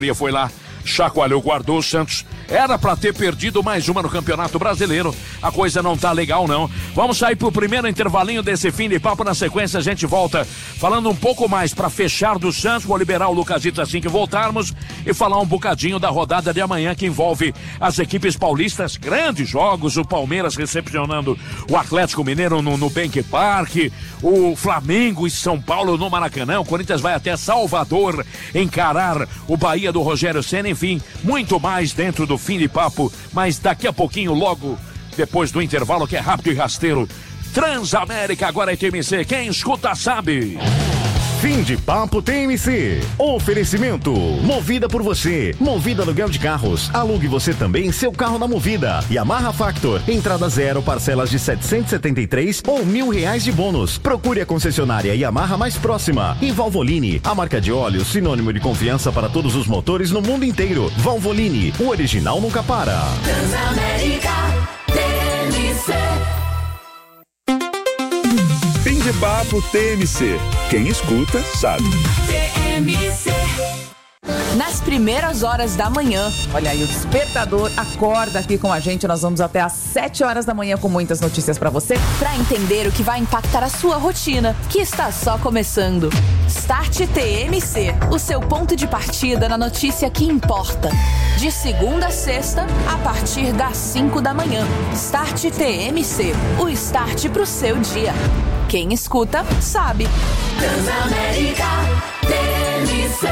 Foi lá, chacoalhou, guardou. O Santos era pra ter perdido mais uma no Campeonato Brasileiro. A coisa não tá legal, não. Vamos sair pro primeiro intervalinho desse fim de papo. Na sequência a gente volta falando um pouco mais pra fechar do Santos. Vou liberar o Lucasito assim que voltarmos e falar um bocadinho da rodada de amanhã que envolve as equipes paulistas. Grandes jogos, o Palmeiras recepcionando o Atlético Mineiro no Bank Park, o Flamengo e São Paulo no Maracanã. O Corinthians vai até Salvador encarar o Bahia do Rogério Ceni. Enfim, muito mais dentro do fim de papo, mas daqui a pouquinho, logo depois do intervalo, que é rápido e rasteiro. Transamérica, agora é TMC, quem escuta sabe. Fim de papo TMC. Oferecimento Movida por você. Movida aluguel de carros. Alugue você também seu carro na Movida. Yamaha Factor. Entrada 0, parcelas de 773 ou R$1.000 de bônus. Procure a concessionária Yamaha mais próxima. E Valvoline, a marca de óleo sinônimo de confiança para todos os motores no mundo inteiro. Valvoline, o original nunca para. Transamérica TMC. Fim de papo TMC. Quem escuta, sabe. TMC. Nas primeiras horas da manhã, olha aí, o despertador acorda aqui com a gente. Nós vamos até às 7 horas da manhã com muitas notícias pra você, pra entender o que vai impactar a sua rotina, que está só começando. Start TMC, o seu ponto de partida na notícia que importa. De segunda a sexta, a partir das 5 da manhã. Start TMC, o start pro seu dia. Quem escuta, sabe. Transamérica TMC.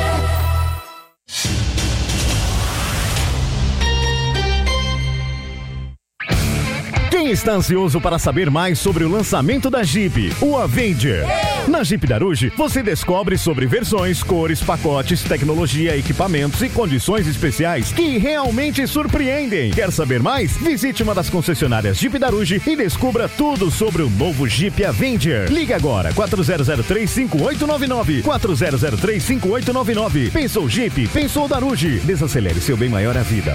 Quem está ansioso para saber mais sobre o lançamento da Jeep, o Avenger? Na Jeep Daruge, você descobre sobre versões, cores, pacotes, tecnologia, equipamentos e condições especiais que realmente surpreendem. Quer saber mais? Visite uma das concessionárias Jeep Daruge e descubra tudo sobre o novo Jeep Avenger. Ligue agora, 4003-5899. 4003-5899. Pensou Jeep? Pensou Daruge. Desacelere seu bem maior à vida.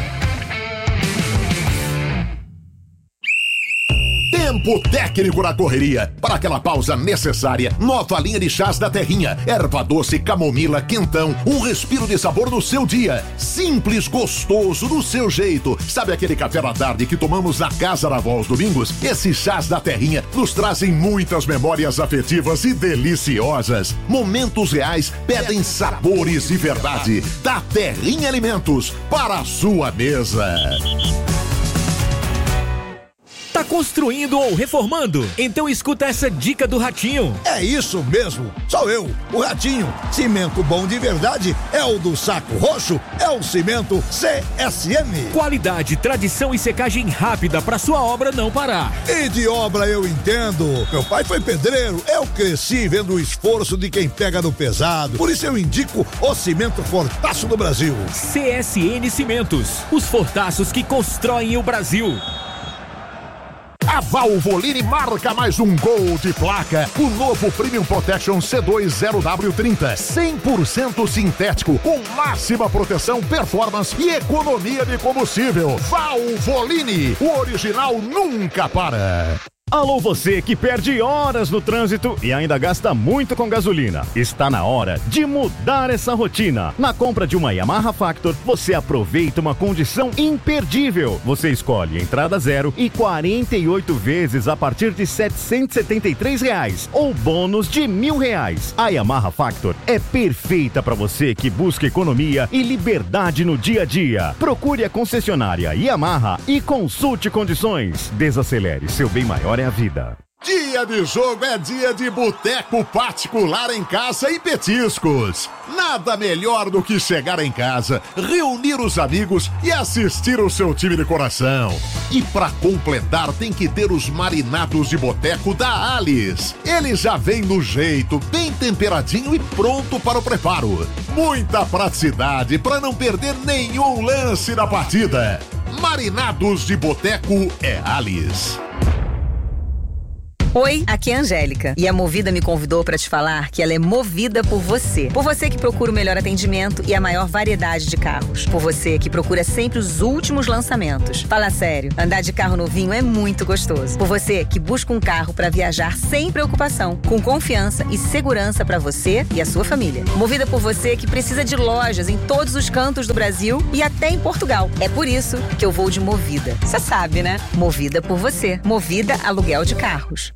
Tempo técnico na correria. Para aquela pausa necessária, nova linha de chás da Terrinha. Erva doce, camomila, quentão. Um respiro de sabor no seu dia. Simples, gostoso, do seu jeito. Sabe aquele café da tarde que tomamos na casa da avó aos domingos? Esses chás da Terrinha nos trazem muitas memórias afetivas e deliciosas. Momentos reais pedem sabores de verdade. Da Terrinha Alimentos, para a sua mesa. Tá construindo ou reformando? Então escuta essa dica do Ratinho. É isso mesmo, sou eu, o Ratinho. Cimento bom de verdade é o do Saco Roxo, é o cimento CSM. Qualidade, tradição e secagem rápida pra sua obra não parar. E de obra eu entendo. Meu pai foi pedreiro, eu cresci vendo o esforço de quem pega no pesado. Por isso eu indico o cimento Fortaço do Brasil. CSN Cimentos, os fortaços que constroem o Brasil. A Valvoline marca mais um gol de placa. O novo Premium Protection C2 0W30. 100% sintético, com máxima proteção, performance e economia de combustível. Valvoline, o original nunca para. Alô, você que perde horas no trânsito e ainda gasta muito com gasolina. Está na hora de mudar essa rotina. Na compra de uma Yamaha Factor, você aproveita uma condição imperdível. Você escolhe entrada 0 e 48 vezes a partir de R$773 ou bônus de R$1.000. A Yamaha Factor é perfeita para você que busca economia e liberdade no dia a dia. Procure a concessionária Yamaha e consulte condições. Desacelere, seu bem maior é a vida. Dia de jogo é dia de boteco particular em casa e petiscos. Nada melhor do que chegar em casa, reunir os amigos e assistir o seu time de coração. E pra completar tem que ter os marinados de boteco da Alice. Ele já vem no jeito, bem temperadinho e pronto para o preparo. Muita praticidade para não perder nenhum lance da partida. Marinados de boteco é Alice. Oi, aqui é a Angélica e a Movida me convidou para te falar que ela é movida por você. Por você que procura o melhor atendimento e a maior variedade de carros. Por você que procura sempre os últimos lançamentos. Fala sério, andar de carro novinho é muito gostoso. Por você que busca um carro para viajar sem preocupação, com confiança e segurança para você e a sua família. Movida por você que precisa de lojas em todos os cantos do Brasil e até em Portugal. É por isso que eu vou de Movida. Você sabe, né? Movida por você. Movida Aluguel de Carros.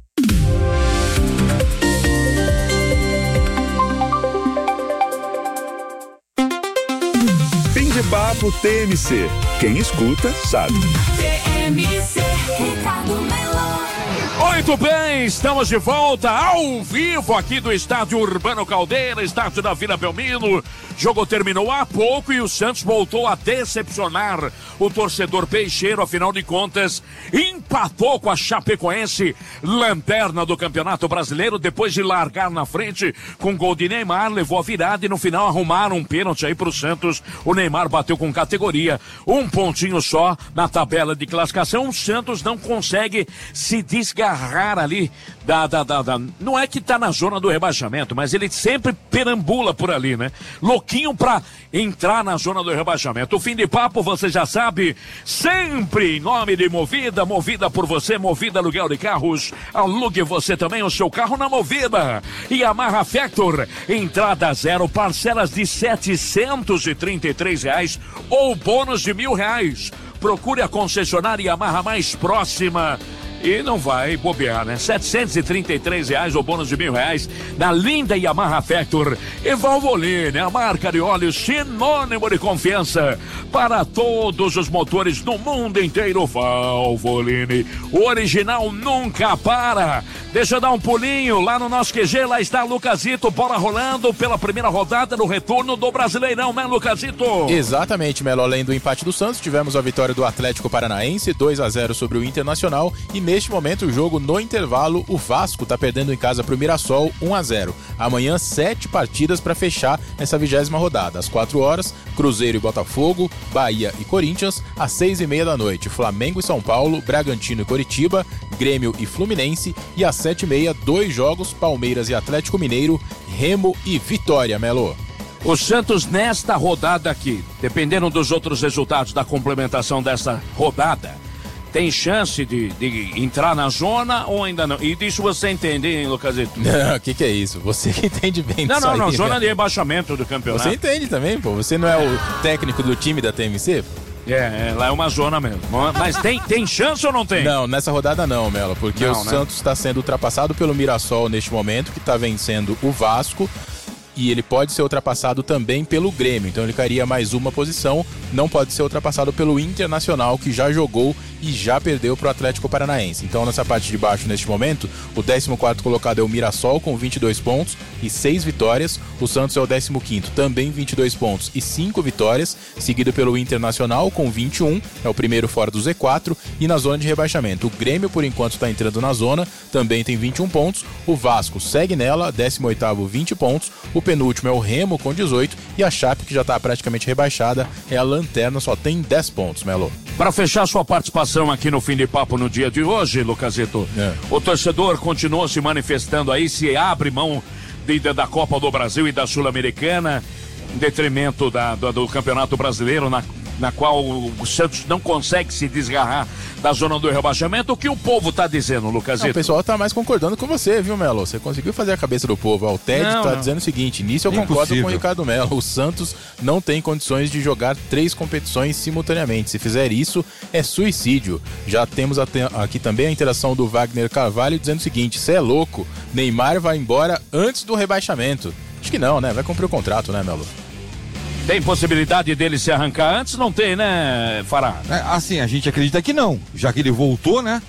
Fim de papo TMC. Quem escuta, sabe. TMC, Ricardo Melo. Muito bem, estamos de volta ao vivo aqui do Estádio Urbano Caldeira, estádio da Vila Belmiro. Jogo terminou há pouco e o Santos voltou a decepcionar o torcedor peixeiro. Afinal de contas, empatou com a Chapecoense, lanterna do Campeonato Brasileiro, depois de largar na frente com gol de Neymar, levou a virada e no final arrumaram um pênalti aí pro Santos. O Neymar bateu com categoria, um pontinho só na tabela de classificação. O Santos não consegue se desgarrar ali não é que tá na zona do rebaixamento, mas ele sempre perambula por ali, né? Louquinho pra entrar na zona do rebaixamento. O fim de papo, você já sabe, sempre em nome de Movida, Movida por você, Movida Aluguel de Carros. Alugue você também o seu carro na Movida. E Yamaha Factor, entrada zero, parcelas de R$733 ou bônus de R$1.000. Procure a concessionária Yamaha mais próxima. E não vai bobear, né? R$733 ou bônus de R$1.000 na linda Yamaha Factor. E Valvoline, a marca de óleo sinônimo de confiança para todos os motores no mundo inteiro. Valvoline, o original nunca para. Deixa eu dar um pulinho lá no nosso QG, lá está Lucazito, bola rolando pela primeira rodada no retorno do Brasileirão, né, Lucazito? Exatamente, Melo. Além do empate do Santos, tivemos a vitória do Atlético Paranaense, 2-0 sobre o Internacional, e neste momento o jogo no intervalo, o Vasco está perdendo em casa para o Mirassol, 1-0. Amanhã 7 partidas para fechar essa 20ª rodada. Às 4 horas, Cruzeiro e Botafogo, Bahia e Corinthians. Às 6h30 da noite, Flamengo e São Paulo, Bragantino e Coritiba, Grêmio e Fluminense. E às 7h30, 2 jogos, Palmeiras e Atlético Mineiro, Remo e Vitória, Melo. O Santos nesta rodada aqui, dependendo dos outros resultados da complementação dessa rodada, tem chance de entrar na zona ou ainda não? E disso você entende, hein, Lucazito? Não, o que é isso? Você que entende bem disso. Não, zona de rebaixamento do campeonato. Você entende também, pô. Você não é o técnico do time da TMC? Lá é uma zona mesmo. Mas tem chance ou não tem? Não, nessa rodada não, Melo, porque o Santos está sendo ultrapassado pelo Mirassol neste momento, que está vencendo o Vasco. E ele pode ser ultrapassado também pelo Grêmio, então ele cairia mais uma posição. Não pode ser ultrapassado pelo Internacional, que já jogou e já perdeu para o Atlético Paranaense. Então nessa parte de baixo, neste momento, o 14º colocado é o Mirassol com 22 pontos e 6 vitórias. O Santos é o 15º, também 22 pontos e 5 vitórias, seguido pelo Internacional com 21, é o primeiro fora do Z4 e na zona de rebaixamento. O Grêmio, por enquanto, está entrando na zona, também tem 21 pontos. O Vasco segue nela, 18º, 20 pontos. O penúltimo é o Remo com 18 e a Chape, que já está praticamente rebaixada, é a lanterna, só tem 10 pontos, Melo. Para fechar sua participação aqui no Fim de Papo no dia de hoje, Lucazito, o torcedor continua se manifestando aí, se abre mão da Copa do Brasil e da Sul-Americana, em detrimento do Campeonato Brasileiro, na qual o Santos não consegue se desgarrar da zona do rebaixamento. O que o povo tá dizendo, Lucazito? O pessoal tá mais concordando com você, viu, Melo? Você conseguiu fazer a cabeça do povo. O Ted tá dizendo o seguinte, nisso eu concordo com o Ricardo Melo. O Santos não tem condições de jogar 3 competições simultaneamente. Se fizer isso, é suicídio. Já temos aqui também a interação do Wagner Carvalho dizendo o seguinte, cê é louco, Neymar vai embora antes do rebaixamento. Acho que não, né? Vai cumprir o contrato, né, Melo? Tem possibilidade dele se arrancar antes? Não tem, né, Fará? Assim, a gente acredita que não, já que ele voltou, né?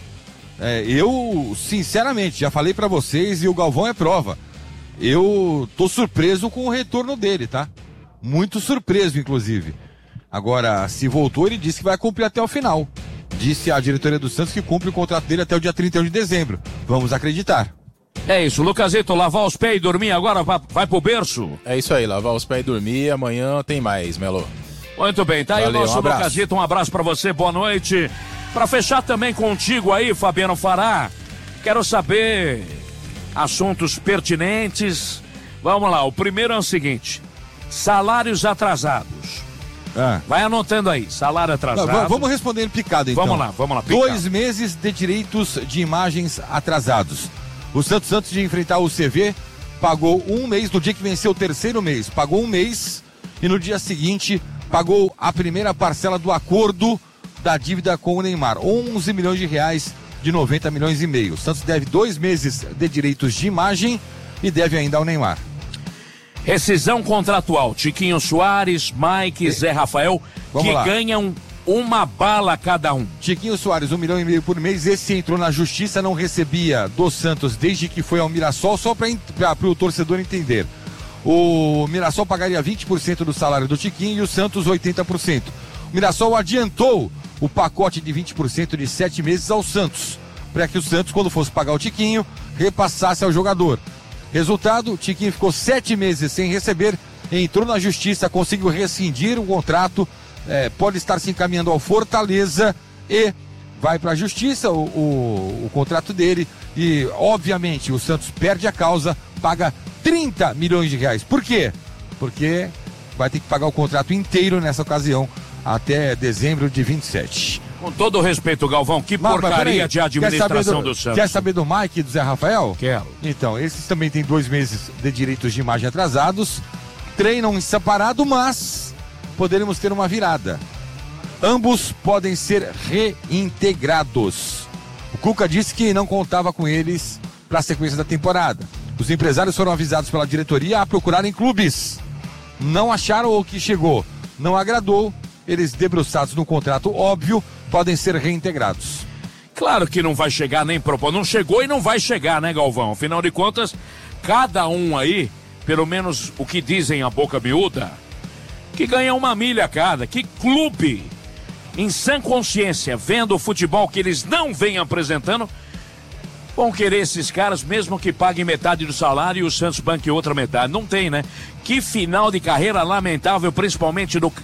Eu, sinceramente, já falei pra vocês e o Galvão é prova. Eu tô surpreso com o retorno dele, tá? Muito surpreso, inclusive. Agora, se voltou, ele disse que vai cumprir até o final. Disse a diretoria do Santos que cumpre o contrato dele até o dia 31 de dezembro. Vamos acreditar. É isso, Lucazito, lavar os pés e dormir agora, vai pro berço? É isso aí, lavar os pés e dormir, amanhã tem mais, Melo. Muito bem, tá aí o nosso Lucazito, um abraço pra você, boa noite. Pra fechar também contigo aí, Fabiano Fará, Quero saber assuntos pertinentes. Vamos lá, o primeiro é o seguinte: salários atrasados. Vai anotando aí, salário atrasado. Não, vamos responder em picado, então. Vamos lá, picado. 2 meses de direitos de imagens atrasados. O Santos, antes de enfrentar o CV, pagou 1 mês, no dia que venceu o 3º mês, pagou 1 mês e no dia seguinte pagou a primeira parcela do acordo da dívida com o Neymar, 11 milhões de reais de 90 milhões e meio. O Santos deve 2 meses de direitos de imagem e deve ainda ao Neymar. Rescisão contratual, Tiquinho Soares, Mike, Zé Rafael, ganham uma bala cada um. Tiquinho Soares, 1,5 milhão por mês. Esse entrou na justiça, não recebia do Santos desde que foi ao Mirassol, só para o torcedor entender. O Mirassol pagaria 20% do salário do Tiquinho e o Santos 80%. O Mirassol adiantou o pacote de 20% de 7 meses ao Santos, para que o Santos, quando fosse pagar o Tiquinho, repassasse ao jogador. Resultado, o Tiquinho ficou 7 meses sem receber, entrou na justiça, conseguiu rescindir o contrato, pode estar se encaminhando ao Fortaleza e vai para a justiça o contrato dele e, obviamente, o Santos perde a causa, paga 30 milhões de reais. Por quê? Porque vai ter que pagar o contrato inteiro nessa ocasião até dezembro de 27. Com todo o respeito, Galvão, que porcaria de administração do Santos. Quer saber do Mike e do Zé Rafael? Quero. Então, esses também têm 2 meses de direitos de imagem atrasados, treinam em separado, mas poderemos ter uma virada. Ambos podem ser reintegrados. O Cuca disse que não contava com eles para a sequência da temporada. Os empresários foram avisados pela diretoria a procurarem clubes. Não acharam o que chegou, não agradou. Eles, debruçados no contrato óbvio, podem ser reintegrados. Claro que não vai chegar nem propor. Não chegou e não vai chegar, né, Galvão? Afinal de contas, cada um aí, pelo menos o que dizem a boca miúda, que ganha 1 milha cada. Que clube, em sã consciência, vendo o futebol que eles não vêm apresentando, vão querer esses caras, mesmo que paguem metade do salário e o Santos banque outra metade. Não tem, né? Que final de carreira lamentável, principalmente do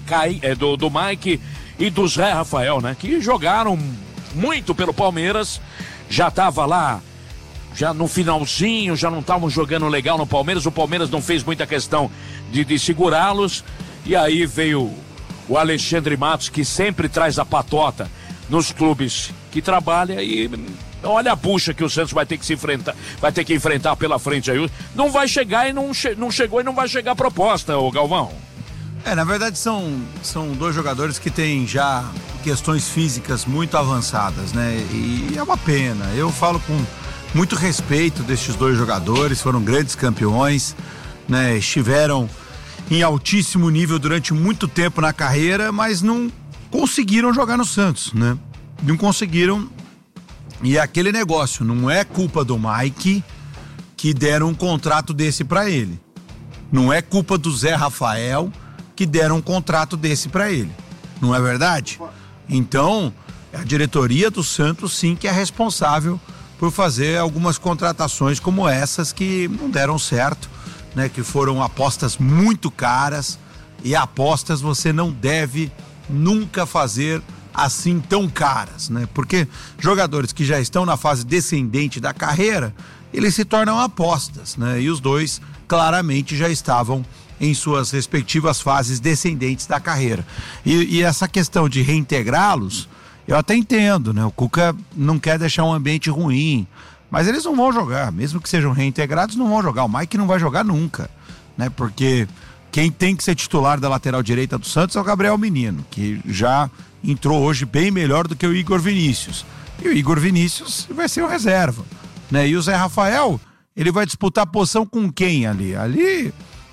Mike e do Zé Rafael, né? Que jogaram muito pelo Palmeiras, já tava lá, já no finalzinho, já não estavam jogando legal no Palmeiras, o Palmeiras não fez muita questão de segurá-los, e aí veio o Alexandre Matos, que sempre traz a patota nos clubes que trabalha, e olha a bucha que o Santos vai ter que enfrentar pela frente aí. Não vai chegar e não chegou e não vai chegar a proposta, ô Galvão. Na verdade são 2 jogadores que têm já questões físicas muito avançadas, né? E é uma pena. Eu falo com muito respeito destes 2 jogadores, foram grandes campeões, né? Estiveram em altíssimo nível durante muito tempo na carreira, mas não conseguiram jogar no Santos, né? Não conseguiram. E é aquele negócio, não é culpa do Mike que deram um contrato desse pra ele. Não é culpa do Zé Rafael que deram um contrato desse pra ele. Não é verdade? Então, a diretoria do Santos sim que é responsável por fazer algumas contratações como essas que não deram certo, né? Que foram apostas muito caras, e apostas você não deve nunca fazer assim tão caras, né? Porque jogadores que já estão na fase descendente da carreira, eles se tornam apostas, né? E os 2 claramente já estavam em suas respectivas fases descendentes da carreira. E essa questão de reintegrá-los, eu até entendo, né? O Cuca não quer deixar um ambiente ruim, mas eles não vão jogar, mesmo que sejam reintegrados, não vão jogar. O Mike não vai jogar nunca, né? Porque quem tem que ser titular da lateral direita do Santos é o Gabriel Menino, que já entrou hoje bem melhor do que o Igor Vinícius. E o Igor Vinícius vai ser o reserva, né? E o Zé Rafael, ele vai disputar a posição com quem ali? Ali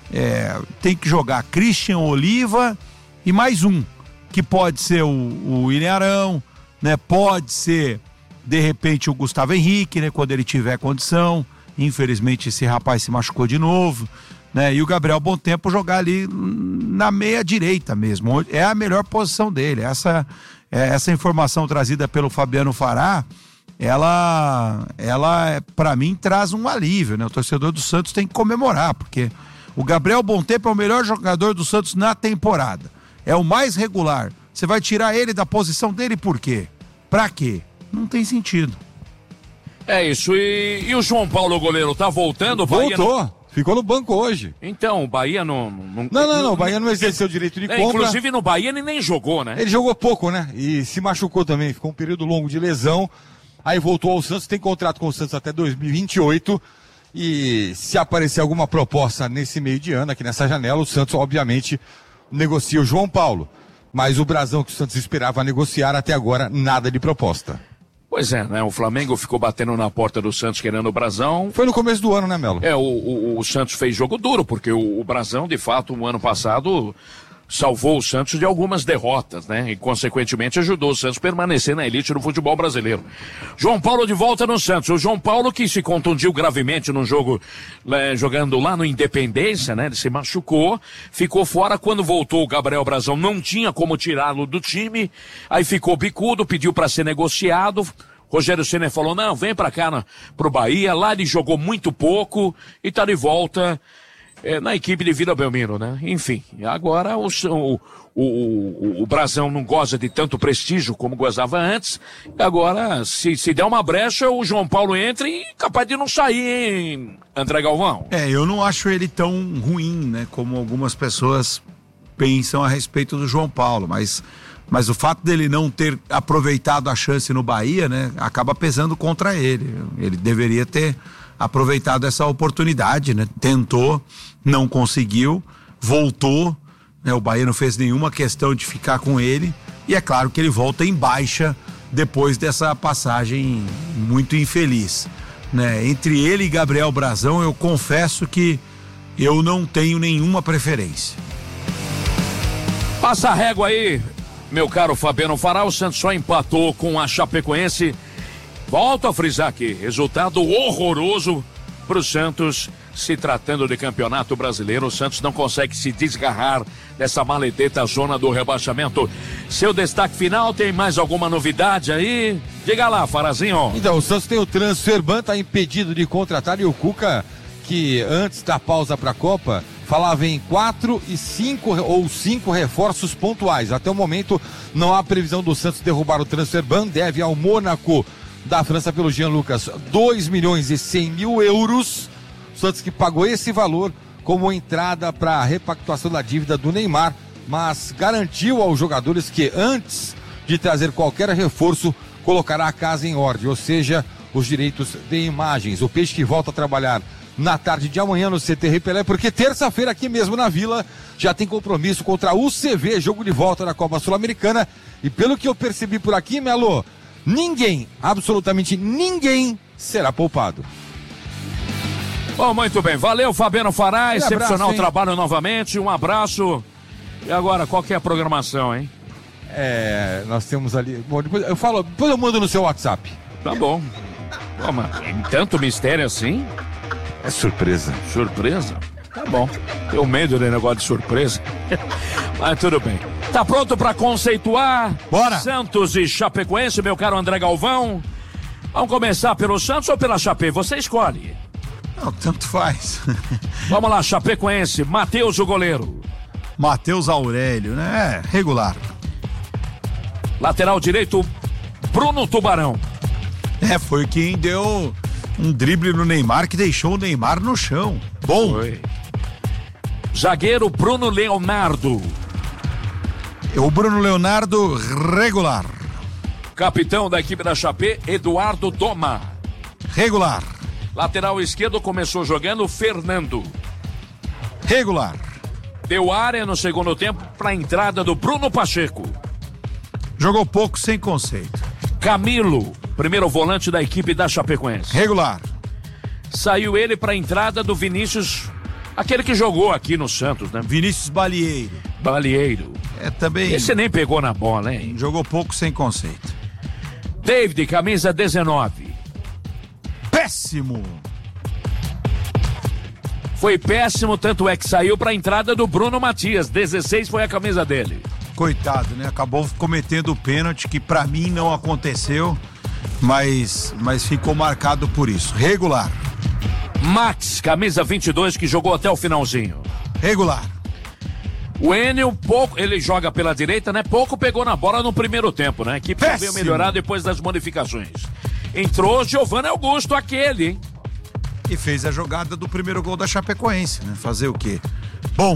tem que jogar Christian Oliva e mais um, que pode ser o Ilharão, né? Pode ser, de repente, o Gustavo Henrique, né? Quando ele tiver condição. Infelizmente, esse rapaz se machucou de novo, né? E o Gabriel Bom Tempo jogar ali na meia direita mesmo, é a melhor posição dele. Essa informação trazida pelo Fabiano Fará, ela para mim traz um alívio, né? O torcedor do Santos tem que comemorar, porque o Gabriel Bom Tempo é o melhor jogador do Santos na temporada, é o mais regular. Você vai tirar ele da posição dele por quê? Pra quê? Não tem sentido. É isso, e o João Paulo, goleiro, tá voltando? Voltou. Ficou no banco hoje. Então, o Bahia não... Não, o Bahia não exerceu o direito de compra. Inclusive no Bahia ele nem jogou, né? Ele jogou pouco, né? E se machucou também, ficou um período longo de lesão. Aí voltou ao Santos, tem contrato com o Santos até 2028. E se aparecer alguma proposta nesse meio de ano, aqui nessa janela, o Santos obviamente negocia o João Paulo. Mas o brasão que o Santos esperava negociar até agora, nada de proposta. Pois é, né? O Flamengo ficou batendo na porta do Santos querendo o brasão. Foi no começo do ano, né, Melo? O Santos fez jogo duro, porque o brasão, de fato, no ano passado, salvou o Santos de algumas derrotas, né? E, consequentemente, ajudou o Santos a permanecer na elite do futebol brasileiro. João Paulo de volta no Santos. O João Paulo que se contundiu gravemente no jogo, jogando lá no Independência, né? Ele se machucou, ficou fora. Quando voltou, o Gabriel Brazão não tinha como tirá-lo do time. Aí ficou bicudo, pediu para ser negociado. Rogério Ceni falou, não, vem pra cá pro Bahia. Lá ele jogou muito pouco e tá de volta na equipe de Vila Belmiro, né? Enfim, agora o Brazão não goza de tanto prestígio como gozava antes. Agora, se der uma brecha, o João Paulo entra e capaz de não sair, hein, André Galvão? Eu não acho ele tão ruim, né? Como algumas pessoas pensam a respeito do João Paulo, mas o fato dele não ter aproveitado a chance no Bahia, né? Acaba pesando contra ele. Ele deveria ter aproveitado essa oportunidade, né? Tentou, não conseguiu, voltou, né? O Bahia não fez nenhuma questão de ficar com ele e é claro que ele volta em baixa depois dessa passagem muito infeliz, né? Entre ele e Gabriel Brazão, eu confesso que eu não tenho nenhuma preferência. Passa a régua aí, meu caro Fabiano Fará. O Santos só empatou com a Chapecoense. Volto a frisar aqui, resultado horroroso para o Santos, se tratando de campeonato brasileiro. O Santos não consegue se desgarrar dessa maledeta zona do rebaixamento. Seu destaque final, tem mais alguma novidade aí? Diga lá, Farazinho. Então, o Santos tem o Transferban, tá impedido de contratar, e o Cuca, que antes da pausa para a Copa, falava em 4 e 5 ou 5 reforços pontuais. Até o momento, não há previsão do Santos derrubar o Transferban, deve ao Mônaco da França pelo Jean Lucas 2.100.000 euros. O Santos que pagou esse valor como entrada para a repactuação da dívida do Neymar, mas garantiu aos jogadores que antes de trazer qualquer reforço, colocará a casa em ordem, ou seja, os direitos de imagens. O Peixe que volta a trabalhar na tarde de amanhã no CT Rei Pelé, porque terça-feira aqui mesmo na Vila já tem compromisso contra a UCV, jogo de volta da Copa Sul-Americana, e pelo que eu percebi por aqui, Melo, ninguém, absolutamente ninguém, será poupado. Bom, muito bem, valeu Fabiano Fará, excepcional trabalho novamente, um abraço. E agora, qual que é a programação, hein? Nós temos ali, bom, depois eu mando no seu WhatsApp. Tá bom. Pô, mas tanto mistério assim? É surpresa. Surpresa? Tá bom. Tenho medo do negócio de surpresa. Mas tudo bem. Tá pronto pra conceituar? Bora! Santos e Chapecoense, meu caro André Galvão. Vamos começar pelo Santos ou pela Chape? Você escolhe. Não, tanto faz. Vamos lá, Chapecoense. Matheus, o goleiro. Matheus Aurélio, né? Regular. Lateral direito, Bruno Tubarão. Foi quem deu um drible no Neymar que deixou o Neymar no chão. Bom. Foi. Zagueiro, Bruno Leonardo. O Bruno Leonardo, regular. Capitão da equipe da Chape, Eduardo Doma. Regular. Lateral esquerdo começou jogando Fernando. Regular. Deu área no segundo tempo para a entrada do Bruno Pacheco. Jogou pouco, sem conceito. Camilo, primeiro volante da equipe da Chapecoense. Regular. Saiu ele para a entrada do Vinícius, aquele que jogou aqui no Santos, né? Vinícius Balieiro. Também. Esse nem pegou na bola, hein? Jogou pouco, sem conceito. David, camisa 19. Péssimo. Foi péssimo, tanto é que saiu para a entrada do Bruno Matias. 16 foi a camisa dele. Coitado, né? Acabou cometendo o pênalti, que pra mim não aconteceu, mas ficou marcado por isso. Regular. Max, camisa 22, que jogou até o finalzinho. Regular. O Enio, pouco, ele joga pela direita, né? Pouco pegou na bola no primeiro tempo, né? A equipe veio melhorar depois das modificações. Entrou Giovanni Augusto, aquele, hein? E fez a jogada do primeiro gol da Chapecoense, né? Fazer o quê? Bom.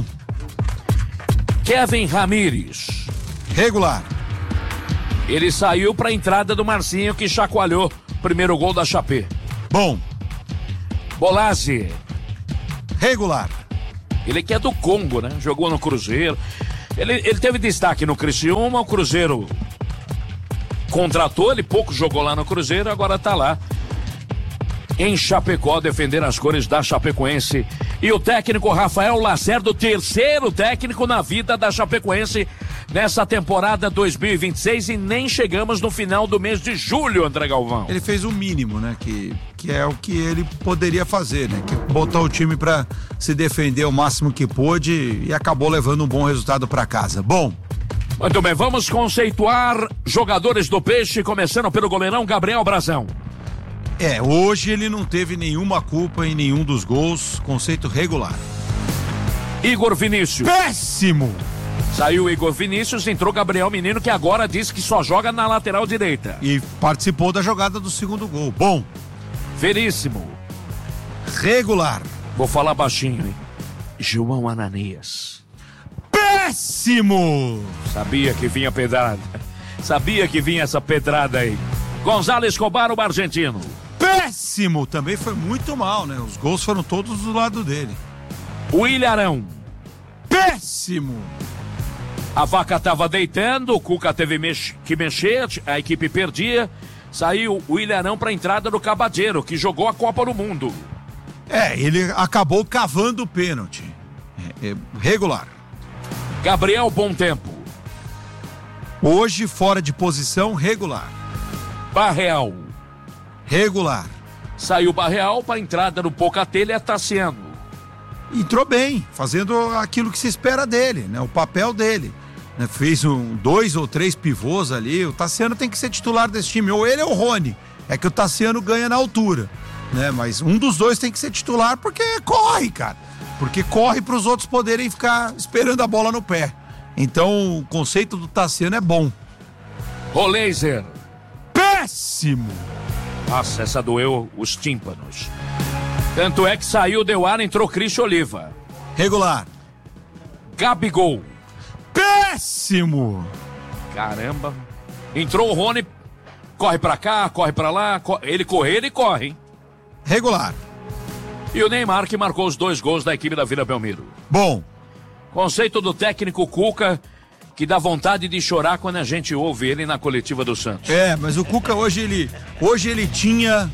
Kevin Ramires. Regular. Ele saiu pra entrada do Marcinho, que chacoalhou o primeiro gol da Chapé. Bom. Bolazzi. Regular. Ele que é do Congo, né? Jogou no Cruzeiro. Ele teve destaque no Criciúma, o Cruzeiro contratou, ele pouco jogou lá no Cruzeiro, agora tá lá em Chapecó, defender as cores da Chapecoense. E o técnico Rafael Lacerda, o terceiro técnico na vida da Chapecoense nessa temporada 2026, e nem chegamos no final do mês de julho, André Galvão. Ele fez o mínimo, né? Que é o que ele poderia fazer, né? Que botar o time pra se defender o máximo que pôde e acabou levando um bom resultado pra casa. Bom. Muito bem, vamos conceituar jogadores do Peixe, começando pelo goleirão Gabriel Brazão. Hoje ele não teve nenhuma culpa em nenhum dos gols, conceito regular. Igor Vinícius. Péssimo! Saiu o Igor Vinícius, entrou Gabriel Menino, que agora diz que só joga na lateral direita. E participou da jogada do segundo gol. Bom. Veríssimo. Regular. Vou falar baixinho, hein? João Ananias. Péssimo! Sabia que vinha pedrada. Sabia que vinha essa pedrada aí. Gonzalo Escobar, o argentino. Péssimo! Também foi muito mal, né? Os gols foram todos do lado dele. William Arão. Péssimo! A vaca tava deitando, o Cuca teve que mexer, a equipe perdia. Saiu o William Arão pra entrada do Cabadeiro, que jogou a Copa do Mundo. Ele acabou cavando o pênalti. Regular. Gabriel Bom Tempo. Hoje fora de posição, regular. Barreal. Regular. Saiu Barreal para entrada no Pocatelha, Tassiano. Entrou bem, fazendo aquilo que se espera dele, né? O papel dele. Né? Fez 2 ou 3 pivôs ali. O Tassiano tem que ser titular desse time, ou ele ou o Rony. É que o Tassiano ganha na altura, né? Mas um dos dois tem que ser titular porque corre, cara. Porque corre para os outros poderem ficar esperando a bola no pé. Então o conceito do Tassiano é bom. Roleiser. Péssimo! Nossa, essa doeu os tímpanos. Tanto é que saiu, deu ar, entrou Cristian Oliva. Regular. Gabigol. Péssimo! Caramba. Entrou o Rony, corre pra cá, corre pra lá, ele corre, hein? Regular. E o Neymar, que marcou os 2 gols da equipe da Vila Belmiro. Bom. Conceito do técnico Cuca, que dá vontade de chorar quando a gente ouve ele na coletiva do Santos. Mas o Cuca hoje ele tinha...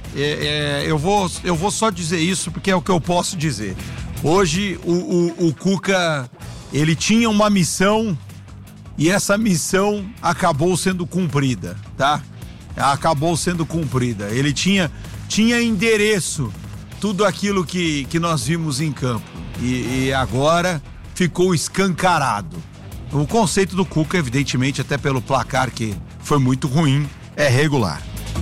eu vou só dizer isso porque é o que eu posso dizer. Hoje o Cuca, ele tinha uma missão e essa missão acabou sendo cumprida, tá? Acabou sendo cumprida. Ele tinha endereço tudo aquilo que nós vimos em campo e agora ficou escancarado. O conceito do Cuca, evidentemente, até pelo placar que foi muito ruim, é regular.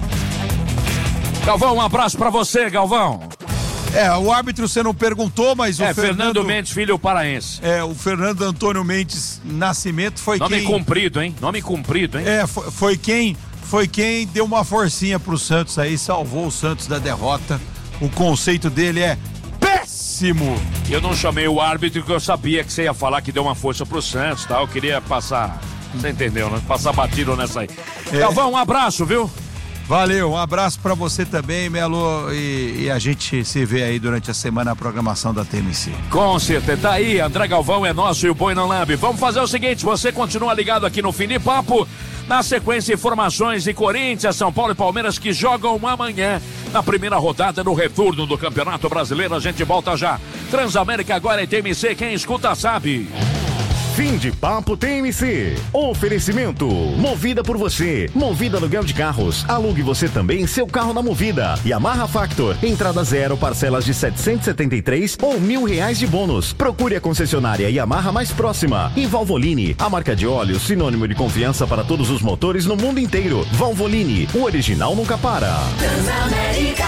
Galvão, um abraço pra você, Galvão. O árbitro você não perguntou, mas o Fernando Mendes, filho paraense. O Fernando Antônio Mendes Nascimento foi Nome quem... comprido, hein? Nome comprido, hein? Foi quem deu uma forcinha pro Santos aí, salvou o Santos da derrota. O conceito dele é péssimo. Eu não chamei o árbitro porque eu sabia que você ia falar que deu uma força pro Santos, tá? Eu queria passar, você entendeu, né? Passar batido nessa aí. Galvão, um abraço, viu? Valeu, um abraço pra você também, Melo, e a gente se vê aí durante a semana na programação da TMC. Com certeza, tá aí, André Galvão é nosso e o Boi não lambe. Vamos fazer o seguinte, você continua ligado aqui no Fim de Papo, na sequência informações de Corinthians, São Paulo e Palmeiras que jogam amanhã na primeira rodada do retorno do Campeonato Brasileiro, a gente volta já. Transamérica agora é TMC, quem escuta sabe. Fim de Papo TMC. Oferecimento. Movida por você. Movida aluguel de carros. Alugue você também seu carro na Movida. Yamaha Factor. Entrada 0, parcelas de 773 ou R$1.000 de bônus. Procure a concessionária Yamaha mais próxima. E Valvoline, a marca de óleo sinônimo de confiança para todos os motores no mundo inteiro. Valvoline, o original nunca para. Transamérica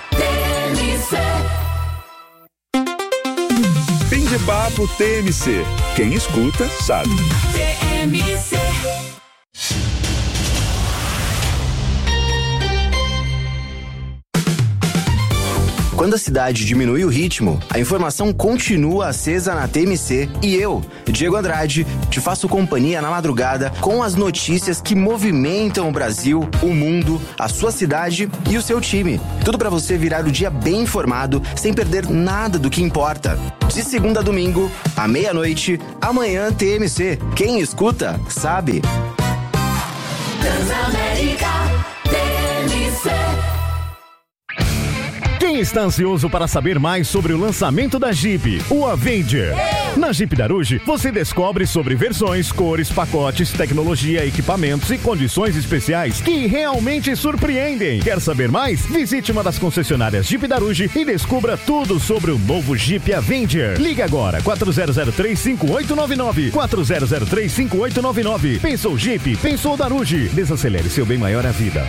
TMC. Fim de Papo TMC. Quem escuta, sabe. TMC. Quando a cidade diminui o ritmo, a informação continua acesa na TMC e eu, Diego Andrade, te faço companhia na madrugada com as notícias que movimentam o Brasil, o mundo, a sua cidade e o seu time. Tudo para você virar o dia bem informado, sem perder nada do que importa. De segunda a domingo, à meia-noite, amanhã TMC. Quem escuta, sabe. Transamérica TMC. Quem está ansioso para saber mais sobre o lançamento da Jeep, o Avenger? Na Jeep Daruge, você descobre sobre versões, cores, pacotes, tecnologia, equipamentos e condições especiais que realmente surpreendem. Quer saber mais? Visite uma das concessionárias Jeep Daruge e descubra tudo sobre o novo Jeep Avenger. Ligue agora, 4003-5899. 4003-5899. Pensou Jeep? Pensou Daruge. Desacelere seu bem maior à vida.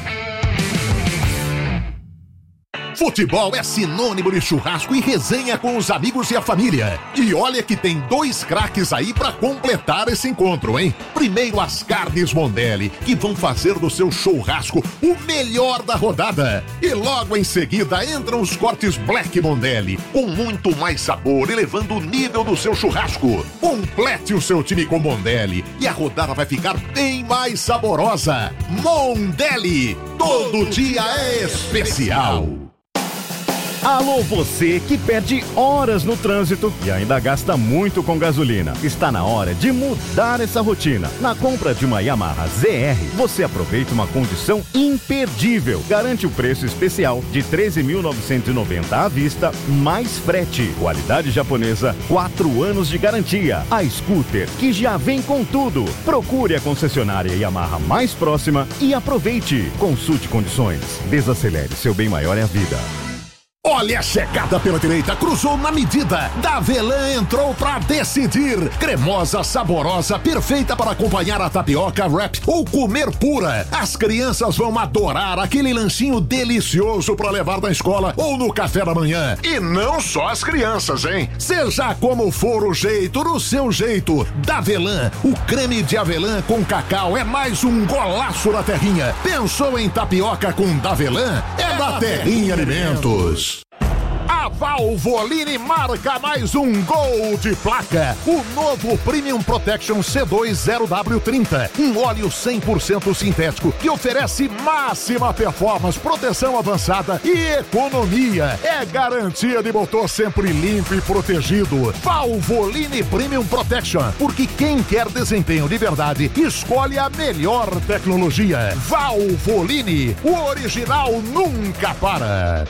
Futebol é sinônimo de churrasco e resenha com os amigos e a família. E olha que tem 2 craques aí pra completar esse encontro, hein? Primeiro as carnes Mondelli, que vão fazer do seu churrasco o melhor da rodada. E logo em seguida entram os cortes Black Mondelli, com muito mais sabor, elevando o nível do seu churrasco. Complete o seu time com Mondelli e a rodada vai ficar bem mais saborosa. Mondelli, todo dia é especial. Alô, você que perde horas no trânsito e ainda gasta muito com gasolina. Está na hora de mudar essa rotina. Na compra de uma Yamaha ZR, você aproveita uma condição imperdível. Garante o preço especial de R$ 13.990 à vista, mais frete. Qualidade japonesa, 4 anos de garantia. A scooter que já vem com tudo. Procure a concessionária Yamaha mais próxima e aproveite. Consulte condições. Desacelere, seu bem maior é a vida. Olha a chegada pela direita, cruzou na medida. Davelan entrou pra decidir. Cremosa, saborosa, perfeita para acompanhar a tapioca, wrap ou comer pura. As crianças vão adorar aquele lanchinho delicioso para levar na escola ou no café da manhã. E não só as crianças, hein? Seja como for o jeito, no seu jeito. Davelan, o creme de avelã com cacau é mais um golaço da Terrinha. Pensou em tapioca com Davelan? É da Terrinha Alimentos. A Valvoline marca mais um gol de placa. O novo Premium Protection C2-0W30. Um óleo 100% sintético que oferece máxima performance, proteção avançada e economia. É garantia de motor sempre limpo e protegido. Valvoline Premium Protection. Porque quem quer desempenho de verdade, escolhe a melhor tecnologia. Valvoline. O original nunca para.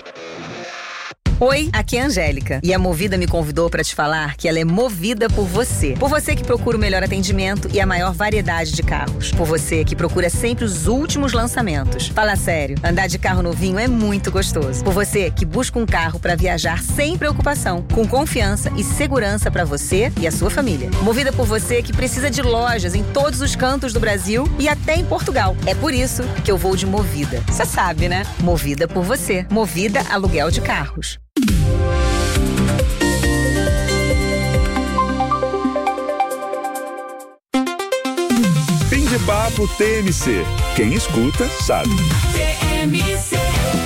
Oi, aqui é a Angélica e a Movida me convidou para te falar que ela é movida por você. Por você que procura o melhor atendimento e a maior variedade de carros. Por você que procura sempre os últimos lançamentos. Fala sério, andar de carro novinho é muito gostoso. Por você que busca um carro para viajar sem preocupação, com confiança e segurança para você e a sua família. Movida por você que precisa de lojas em todos os cantos do Brasil e até em Portugal. É por isso que eu vou de Movida. Você sabe, né? Movida por você. Movida Aluguel de Carros. Fim de papo TMC. Quem escuta, sabe. TMC.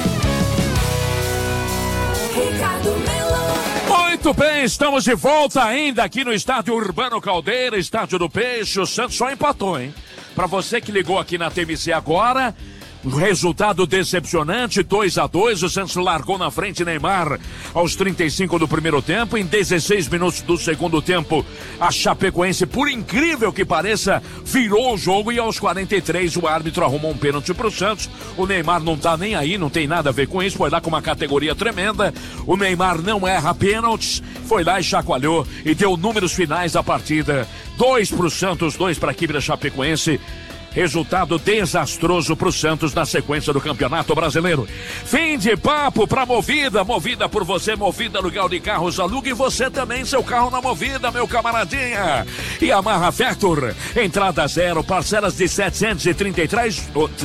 Ricardo Mello. Muito bem, estamos de volta ainda aqui no Estádio Urbano Caldeira, Estádio do Peixe. O Santos só empatou, hein? Pra você que ligou aqui na TMC agora, resultado decepcionante, 2-2, o Santos largou na frente Neymar aos 35 do primeiro tempo, em 16 minutos do segundo tempo, a Chapecoense, por incrível que pareça, virou o jogo e aos 43 o árbitro arrumou um pênalti pro Santos. O Neymar não tá nem aí, não tem nada a ver com isso, foi lá com uma categoria tremenda, o Neymar não erra pênaltis, foi lá e chacoalhou e deu números finais da partida, 2 pro Santos, 2 pra equipe da Chapecoense. Resultado desastroso pro Santos na sequência do Campeonato Brasileiro. Fim de papo pra Movida. Movida por você, Movida Aluguel de Carros. Alugue você também seu carro na Movida, meu camaradinha. E Yamaha Factor. Entrada zero, parcelas de R$733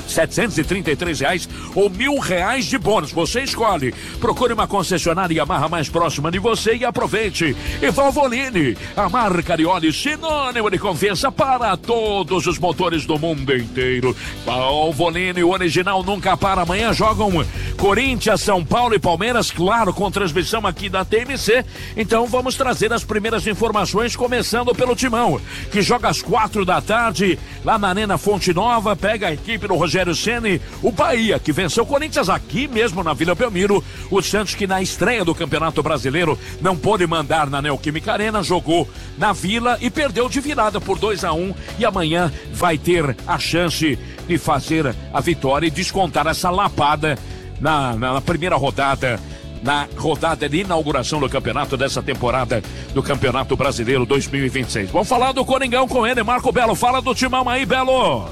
ou R$1.000 de bônus. Você escolhe. Procure uma concessionária Yamaha mais próxima de você e aproveite. E Valvoline, a marca de óleo sinônimo de confiança para todos os motores do mundo inteiro. Valvoline, o original nunca para. Amanhã jogam Corinthians, São Paulo e Palmeiras, claro, com transmissão aqui da TMC. Então vamos trazer as primeiras informações, começando pelo Timão, que joga às 4h lá na Arena Fonte Nova, pega a equipe do Rogério Ceni, o Bahia, que venceu o Corinthians aqui mesmo na Vila Belmiro, o Santos, que na estreia do Campeonato Brasileiro não pôde mandar na Neoquímica Arena, jogou na Vila e perdeu de virada por 2-1, e amanhã vai ter a chance de fazer a vitória e descontar essa lapada na primeira rodada, na rodada de inauguração do campeonato dessa temporada do Campeonato Brasileiro 2026. Vamos falar do Coringão com ele, Marco Belo. Fala do Timão aí, Belo.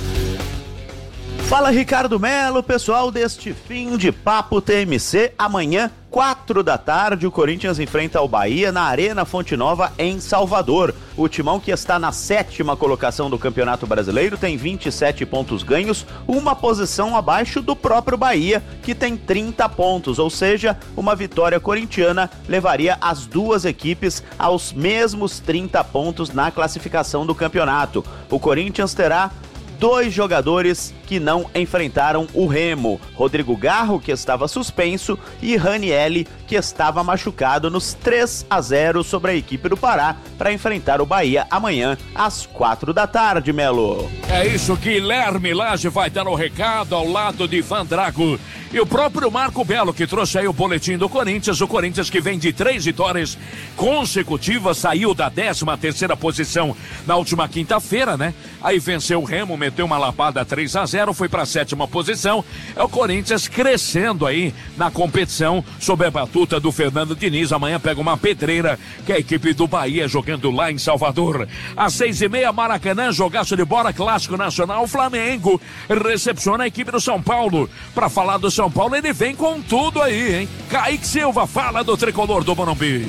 Fala, Ricardo Melo, pessoal deste fim de papo TMC. Amanhã, 4h, o Corinthians enfrenta o Bahia na Arena Fonte Nova, em Salvador. O Timão, que está na 7ª colocação do Campeonato Brasileiro, tem 27 pontos ganhos, uma posição abaixo do próprio Bahia, que tem 30 pontos, ou seja, uma vitória corintiana levaria as duas equipes aos mesmos 30 pontos na classificação do campeonato. O Corinthians terá 2 jogadores que não enfrentaram o Remo: Rodrigo Garro, que estava suspenso, e Ranielli, que estava machucado, nos 3-0 sobre a equipe do Pará, para enfrentar o Bahia amanhã às 4h, Melo. É isso, Guilherme Lage vai dar o recado ao lado de Van Drago e o próprio Marco Belo, que trouxe aí o boletim do Corinthians. O Corinthians, que vem de 3 vitórias consecutivas, saiu da 13ª posição na última quinta-feira, né? Aí venceu o Remo, meteu uma lapada 3-0, foi para a 7ª posição. É o Corinthians crescendo aí na competição sob a batuta do Fernando Diniz. Amanhã pega uma pedreira, que é a equipe do Bahia, jogando lá em Salvador. Às 6h30, Maracanã, jogaço de bola, clássico nacional. Flamengo recepciona a equipe do São Paulo. Para falar do São Paulo, ele vem com tudo aí, hein? Kaique Silva, fala do tricolor do Morumbi.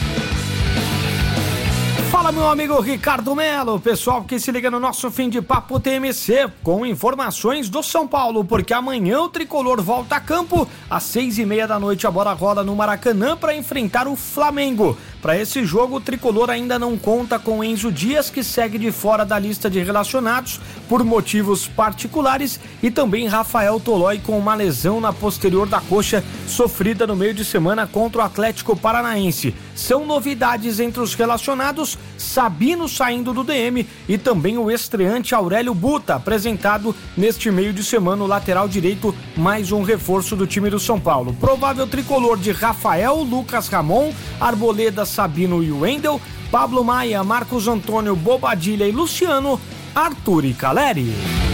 Fala, meu amigo Ricardo Melo, pessoal que se liga no nosso fim de papo TMC, com informações do São Paulo, porque amanhã o tricolor volta a campo, às 6h30, a bola rola no Maracanã para enfrentar o Flamengo. Para esse jogo, o tricolor ainda não conta com Enzo Dias, que segue de fora da lista de relacionados por motivos particulares, e também Rafael Tolói, com uma lesão na posterior da coxa sofrida no meio de semana contra o Atlético Paranaense. São novidades entre os relacionados: Sabino saindo do DM e também o estreante Aurélio Buta, apresentado neste meio de semana, o lateral direito, mais um reforço do time do São Paulo. Provável tricolor de Rafael, Lucas Ramon, Arboleda, Sabino e Wendel, Pablo Maia, Marcos Antônio, Bobadilha e Luciano, Arthur e Caleri.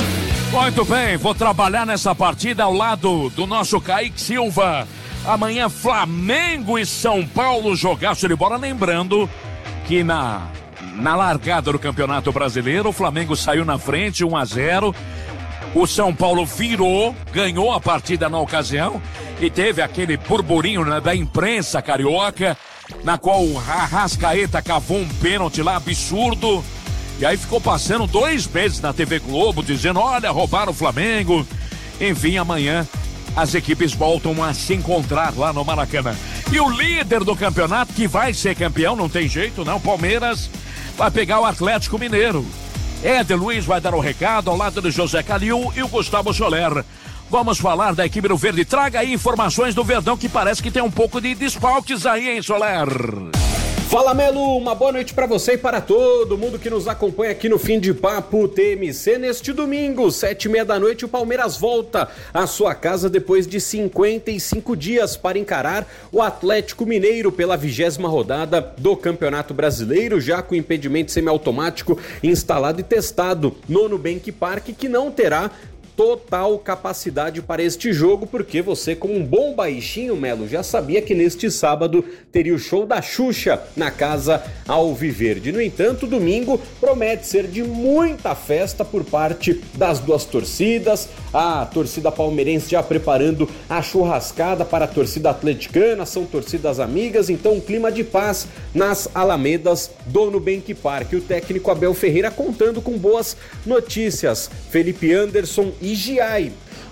Muito bem, vou trabalhar nessa partida ao lado do nosso Kaique Silva. Amanhã, Flamengo e São Paulo, jogaço de bola. Lembrando que na largada do Campeonato Brasileiro, o Flamengo saiu na frente, 1-0. O São Paulo virou, ganhou a partida na ocasião, e teve aquele burburinho, né, da imprensa carioca, na qual o Arrascaeta cavou um pênalti lá absurdo, e aí ficou passando 2 meses na TV Globo dizendo: olha, roubaram o Flamengo. Enfim, amanhã as equipes voltam a se encontrar lá no Maracanã. E o líder do campeonato, que vai ser campeão, não tem jeito não, Palmeiras, vai pegar o Atlético Mineiro. Éder Luiz vai dar o recado ao lado do José Calil e o Gustavo Soler. Vamos falar da equipe do Verde. Traga aí informações do Verdão, que parece que tem um pouco de desfalques aí, hein, Soler? Fala, Melo, uma boa noite para você e para todo mundo que nos acompanha aqui no Fim de Papo TMC. Neste domingo, 7h30, o Palmeiras volta à sua casa depois de 55 dias para encarar o Atlético Mineiro pela 20ª rodada do Campeonato Brasileiro, já com impedimento semiautomático instalado e testado no Nubank Park, que não terá total capacidade para este jogo, porque você, como um bom baixinho, Melo, já sabia que neste sábado teria o show da Xuxa na Casa Alviverde. No entanto, domingo promete ser de muita festa por parte das duas torcidas. A torcida palmeirense já preparando a churrascada para a torcida atleticana, são torcidas amigas, então um clima de paz nas alamedas do Nubank Park. O técnico Abel Ferreira contando com boas notícias: Felipe Anderson e Giai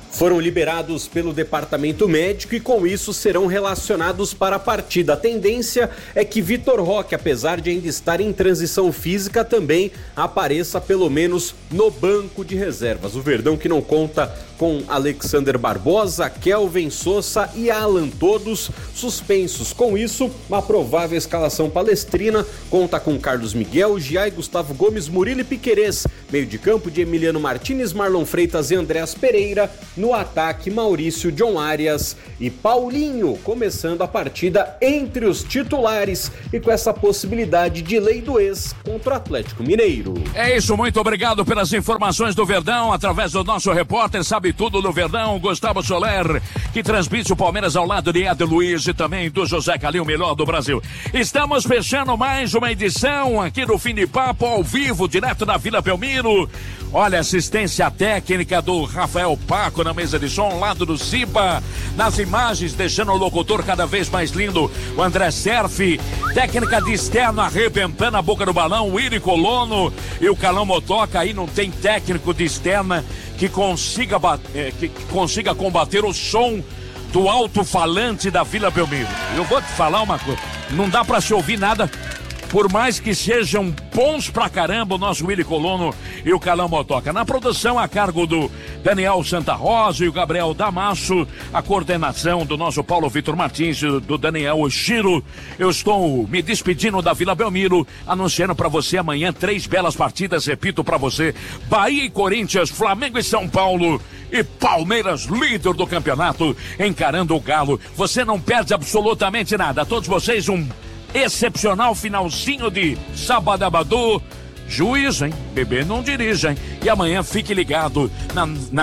foram liberados pelo departamento médico e com isso serão relacionados para a partida. A tendência é que Vitor Roque, apesar de ainda estar em transição física, também apareça pelo menos no banco de reservas. O Verdão, que não conta com Alexander Barbosa, Kelvin Sousa e Alan, todos suspensos. Com isso, uma provável escalação palestrina conta com Carlos Miguel, Giai, Gustavo Gomes, Murilo e Piquerez. Meio de campo de Emiliano Martínez, Marlon Freitas e Andreas Pereira. No ataque, Maurício, John Arias e Paulinho, começando a partida entre os titulares e com essa possibilidade de lei do ex contra o Atlético Mineiro. É isso, muito obrigado pelas informações do Verdão, através do nosso repórter Sabe Tudo do Verdão, Gustavo Soler, que transmite o Palmeiras ao lado de Eder Luiz e também do José Calil, o melhor do Brasil. Estamos fechando mais uma edição aqui do Fim de Papo, ao vivo, direto da Vila Belmiro. Olha, assistência técnica do Rafael Paco na mesa de som, lado do Ciba, nas imagens, deixando o locutor cada vez mais lindo, o André Serfi, técnica de externo arrebentando a boca do balão, o Iri Colono e o Calão Motoca. Aí não tem técnico de externa que consiga combater o som do alto-falante da Vila Belmiro. Eu vou te falar uma coisa, não dá pra se ouvir nada, por mais que sejam bons pra caramba o nosso Willy Colono e o Calão Motoca. Na produção, a cargo do Daniel Santa Rosa e o Gabriel Damasso, a coordenação do nosso Paulo Vitor Martins e do Daniel Oshiro. Eu estou me despedindo da Vila Belmiro, anunciando pra você amanhã 3 belas partidas, repito pra você: Bahia e Corinthians, Flamengo e São Paulo e Palmeiras, líder do campeonato, encarando o Galo. Você não perde absolutamente nada. A todos vocês, um excepcional finalzinho de Sabadabadu. Juiz, hein? Bebê não dirige, hein? E amanhã fique ligado na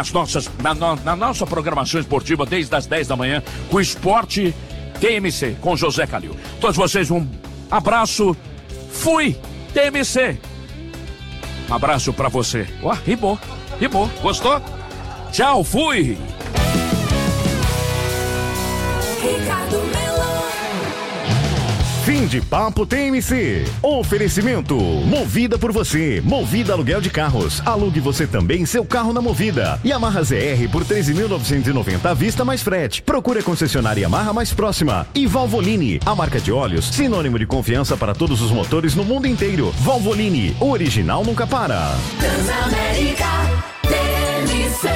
nossa programação esportiva desde as 10 da manhã com o Esporte TMC, com José Calil. Todos vocês, um abraço. Fui, TMC. Um abraço pra você. Ó, rimou. Gostou? Tchau, fui. Ricardo Melo. Fim de Papo TMC. Oferecimento Movida por você. Movida Aluguel de Carros. Alugue você também seu carro na Movida. Yamaha ZR por 13.990 à vista mais frete. Procure a concessionária Yamaha mais próxima. E Valvoline, a marca de óleos, sinônimo de confiança para todos os motores no mundo inteiro. Valvoline, o original nunca para. Transamérica TMC.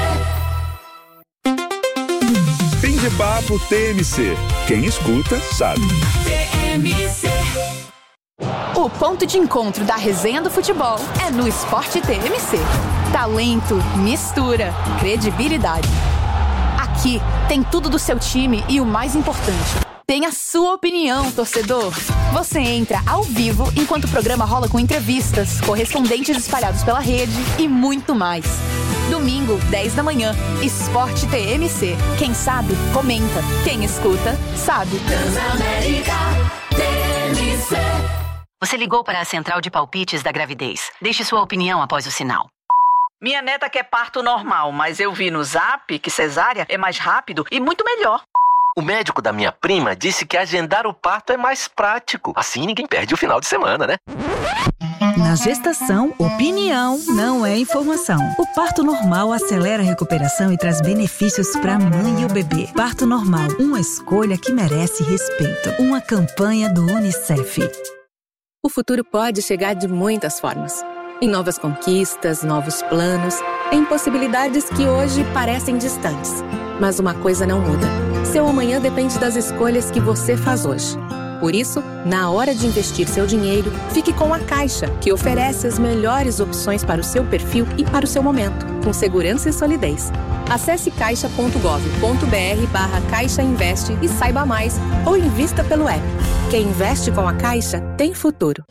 Fim de Papo TMC. Quem escuta, sabe. TMC. O ponto de encontro da resenha do futebol é no Esporte TMC. Talento, mistura, credibilidade. Aqui tem tudo do seu time e o mais importante, tem a sua opinião, torcedor. Você entra ao vivo enquanto o programa rola com entrevistas, correspondentes espalhados pela rede e muito mais. Domingo, 10 da manhã, Esporte TMC. Quem sabe, comenta. Quem escuta, sabe. Transamérica TMC. Você ligou para a central de palpites da gravidez. Deixe sua opinião após o sinal. Minha neta quer parto normal, mas eu vi no Zap que cesárea é mais rápido e muito melhor. O médico da minha prima disse que agendar o parto é mais prático. Assim ninguém perde o final de semana, né? Na gestação, opinião não é informação. O parto normal acelera a recuperação e traz benefícios para a mãe e o bebê. Parto normal, uma escolha que merece respeito. Uma campanha do UNICEF. O futuro pode chegar de muitas formas. Em novas conquistas, novos planos, em possibilidades que hoje parecem distantes. Mas uma coisa não muda. Seu amanhã depende das escolhas que você faz hoje. Por isso, na hora de investir seu dinheiro, fique com a Caixa, que oferece as melhores opções para o seu perfil e para o seu momento, com segurança e solidez. Acesse caixa.gov.br/Caixa Investe e saiba mais, ou invista pelo app. Quem investe com a Caixa tem futuro.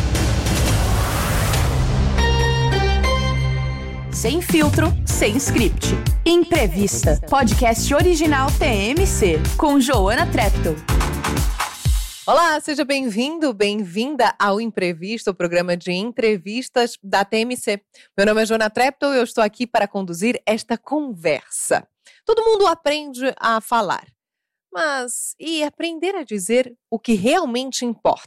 Sem filtro, sem script. Imprevista. Podcast original TMC, com Joana Treptow. Olá, seja bem-vindo, bem-vinda ao Imprevisto, o programa de entrevistas da TMC. Meu nome é Joana Treptow e eu estou aqui para conduzir esta conversa. Todo mundo aprende a falar, mas e aprender a dizer o que realmente importa?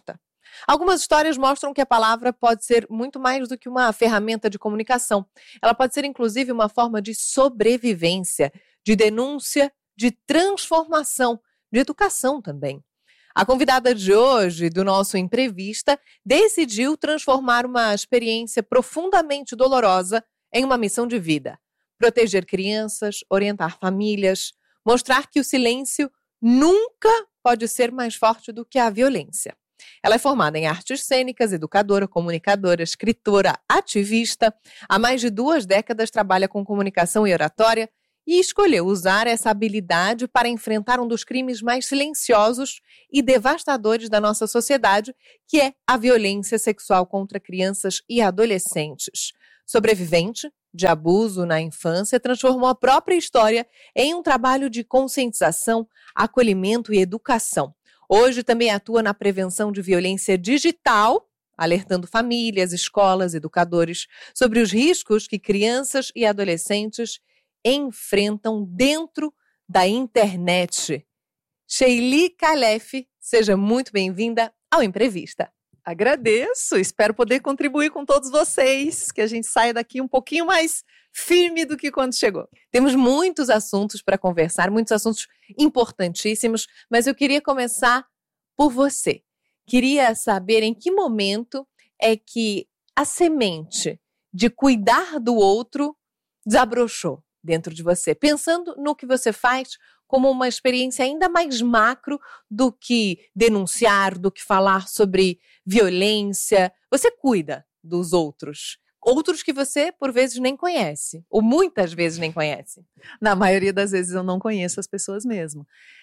Algumas histórias mostram que a palavra pode ser muito mais do que uma ferramenta de comunicação. Ela pode ser, inclusive, uma forma de sobrevivência, de denúncia, de transformação, de educação também. A convidada de hoje, do nosso Entrevista, decidiu transformar uma experiência profundamente dolorosa em uma missão de vida. Proteger crianças, orientar famílias, mostrar que o silêncio nunca pode ser mais forte do que a violência. Ela é formada em artes cênicas, educadora, comunicadora, escritora, ativista. Há mais de 2 décadas trabalha com comunicação e oratória e escolheu usar essa habilidade para enfrentar um dos crimes mais silenciosos e devastadores da nossa sociedade, que é a violência sexual contra crianças e adolescentes. Sobrevivente de abuso na infância, transformou a própria história em um trabalho de conscientização, acolhimento e educação. Hoje também atua na prevenção de violência digital, alertando famílias, escolas, educadores sobre os riscos que crianças e adolescentes enfrentam dentro da internet. Sheili Khalef, seja muito bem-vinda ao Entrevista. Agradeço, espero poder contribuir com todos vocês, que a gente saia daqui um pouquinho mais firme do que quando chegou. Temos muitos assuntos para conversar, muitos assuntos importantíssimos, mas eu queria começar por você. Queria saber em que momento é que a semente de cuidar do outro desabrochou dentro de você, pensando no que você faz como uma experiência ainda mais macro do que denunciar, do que falar sobre violência. Você cuida dos outros. Outros que você, por vezes, nem conhece. Ou muitas vezes nem conhece. Na maioria das vezes eu não conheço as pessoas mesmo.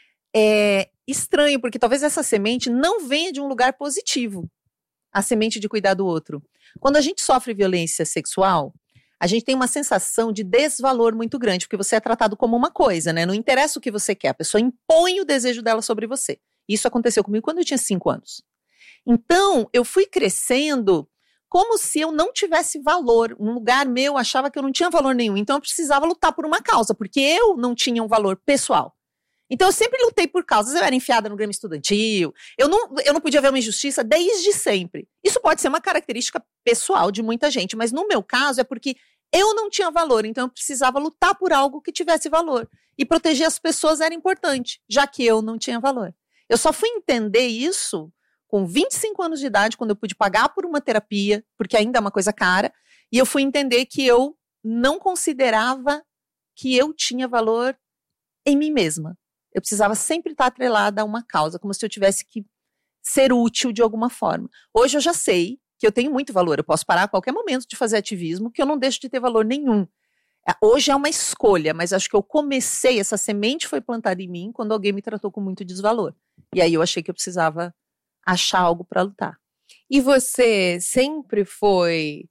É estranho, porque talvez essa semente não venha de um lugar positivo. A semente de cuidar do outro. Quando a gente sofre violência sexual, a gente tem uma sensação de desvalor muito grande, porque você é tratado como uma coisa, né? Não interessa o que você quer, a pessoa impõe o desejo dela sobre você. Isso aconteceu comigo quando eu tinha 5 anos. Então, eu fui crescendo como se eu não tivesse valor. Um lugar meu achava que eu não tinha valor nenhum, então eu precisava lutar por uma causa, porque eu não tinha um valor pessoal. Então eu sempre lutei por causas, eu era enfiada no Grêmio Estudantil, eu não podia ver uma injustiça desde sempre. Isso pode ser uma característica pessoal de muita gente, mas no meu caso é porque eu não tinha valor, então eu precisava lutar por algo que tivesse valor. E proteger as pessoas era importante, já que eu não tinha valor. Eu só fui entender isso com 25 anos de idade, quando eu pude pagar por uma terapia, porque ainda é uma coisa cara, e eu fui entender que eu não considerava que eu tinha valor em mim mesma. Eu precisava sempre estar atrelada a uma causa, como se eu tivesse que ser útil de alguma forma. Hoje eu já sei que eu tenho muito valor, eu posso parar a qualquer momento de fazer ativismo, que eu não deixo de ter valor nenhum. Hoje é uma escolha, mas acho que eu comecei, essa semente foi plantada em mim quando alguém me tratou com muito desvalor. E aí eu achei que eu precisava achar algo para lutar. E você sempre foi,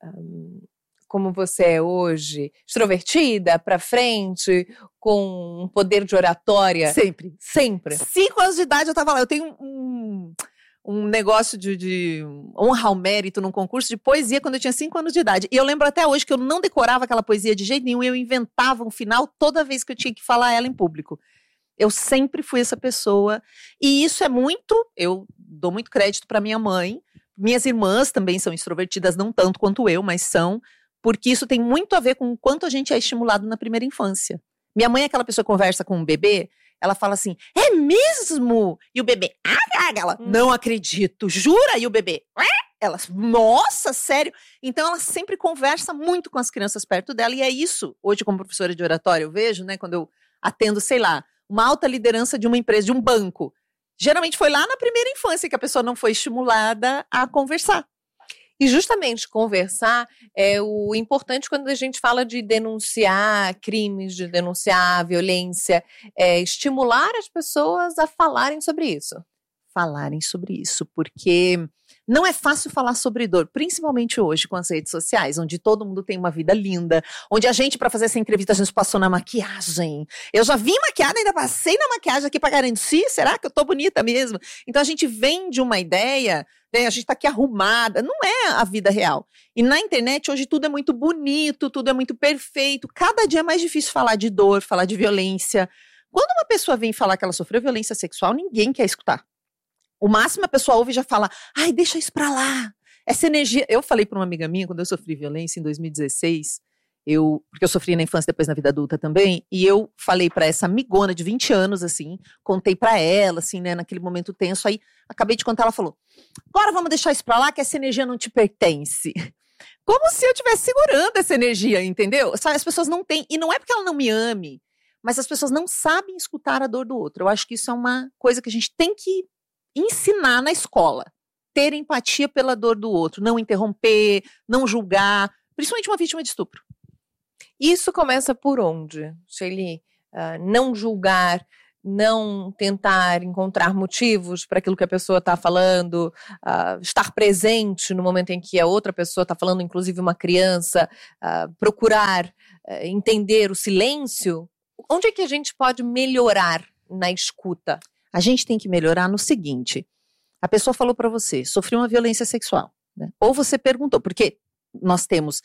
como você é hoje, extrovertida, para frente, com um poder de oratória? Sempre. Sempre? 5 anos de idade eu estava lá. Eu tenho um negócio de honra ao mérito num concurso de poesia quando eu tinha 5 anos de idade. E eu lembro até hoje que eu não decorava aquela poesia de jeito nenhum, eu inventava um final toda vez que eu tinha que falar ela em público. Eu sempre fui essa pessoa. E isso é muito, eu dou muito crédito para minha mãe. Minhas irmãs também são extrovertidas, não tanto quanto eu, mas são, porque isso tem muito a ver com o quanto a gente é estimulado na primeira infância. Minha mãe é aquela pessoa que conversa com um bebê, ela fala assim, é mesmo? E o bebê, ela, não acredito, jura? E o bebê, ela, nossa, sério? Então ela sempre conversa muito com as crianças perto dela, e é isso, hoje como professora de oratória eu vejo, né, quando eu atendo, sei lá, uma alta liderança de uma empresa, de um banco, geralmente foi lá na primeira infância que a pessoa não foi estimulada a conversar. E justamente conversar é o importante quando a gente fala de denunciar crimes, de denunciar violência, estimular as pessoas a falarem sobre isso. Falarem sobre isso, porque não é fácil falar sobre dor, principalmente hoje com as redes sociais, onde todo mundo tem uma vida linda, onde a gente, para fazer essa entrevista, a gente passou na maquiagem. Eu já vim maquiada, ainda passei na maquiagem aqui para garantir, será que eu tô bonita mesmo? Então a gente vem de uma ideia, né, a gente tá aqui arrumada, não é a vida real. E na internet hoje tudo é muito bonito, tudo é muito perfeito, cada dia é mais difícil falar de dor, falar de violência. Quando uma pessoa vem falar que ela sofreu violência sexual, ninguém quer escutar. O máximo a pessoa ouve e já fala, ai, deixa isso pra lá. Essa energia... Eu falei pra uma amiga minha, quando eu sofri violência em 2016, porque eu sofri na infância e depois na vida adulta também, e eu falei pra essa amigona de 20 anos, assim, contei pra ela, assim, né, naquele momento tenso, aí acabei de contar, ela falou, agora vamos deixar isso pra lá, que essa energia não te pertence. Como se eu estivesse segurando essa energia, entendeu? As pessoas não têm, e não é porque ela não me ame, mas as pessoas não sabem escutar a dor do outro. Eu acho que isso é uma coisa que a gente tem que ensinar na escola. Ter empatia pela dor do outro, não interromper, não julgar, principalmente uma vítima de estupro. Isso começa por onde, Sheili? Não julgar, não tentar encontrar motivos para aquilo que a pessoa está falando, estar presente no momento em que a outra pessoa está falando, inclusive uma criança, procurar entender o silêncio. Onde é que a gente pode melhorar na escuta? A gente tem que melhorar no seguinte, a pessoa falou para você, sofreu uma violência sexual, né? Ou você perguntou, porque nós temos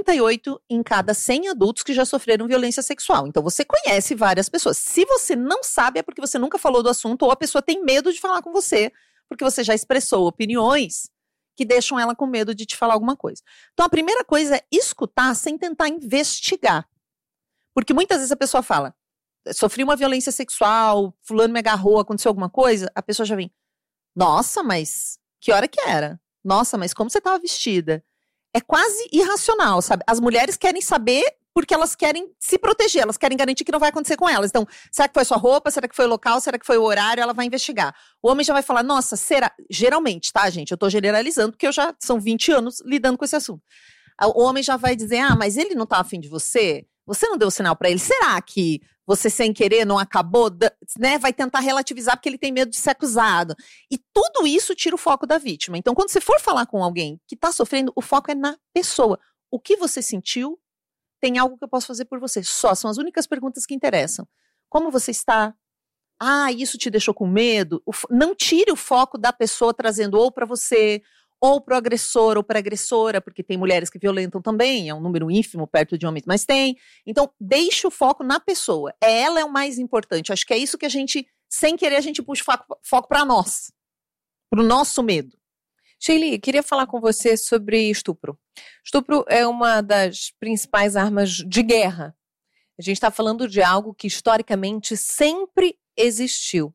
38 em cada 100 adultos que já sofreram violência sexual. Então você conhece várias pessoas. Se você não sabe, é porque você nunca falou do assunto ou a pessoa tem medo de falar com você, porque você já expressou opiniões que deixam ela com medo de te falar alguma coisa. Então a primeira coisa é escutar sem tentar investigar. Porque muitas vezes a pessoa fala, sofri uma violência sexual, fulano me agarrou, aconteceu alguma coisa, a pessoa já vem, nossa, mas que hora que era? Nossa, mas como você estava vestida? É quase irracional, sabe? As mulheres querem saber porque elas querem se proteger, elas querem garantir que não vai acontecer com elas. Então, será que foi sua roupa? Será que foi o local? Será que foi o horário? Ela vai investigar. O homem já vai falar, nossa, será? Geralmente, tá, gente? Eu tô generalizando porque são 20 anos lidando com esse assunto. O homem já vai dizer, mas ele não tá afim de você? Você não deu sinal pra ele? Será que você sem querer não acabou, né? Vai tentar relativizar porque ele tem medo de ser acusado. E tudo isso tira o foco da vítima. Então, quando você for falar com alguém que tá sofrendo, o foco é na pessoa. O que você sentiu? Tem algo que eu posso fazer por você? São as únicas perguntas que interessam. Como você está? Isso te deixou com medo? Não tire o foco da pessoa trazendo ou pra você, ou para o agressor ou para a agressora, porque tem mulheres que violentam também, é um número ínfimo perto de homens, mas tem. Então, deixe o foco na pessoa. Ela é o mais importante. Acho que é isso que a gente, sem querer, a gente puxa foco para nós, para o nosso medo. Sheili, queria falar com você sobre estupro. Estupro é uma das principais armas de guerra. A gente está falando de algo que historicamente sempre existiu.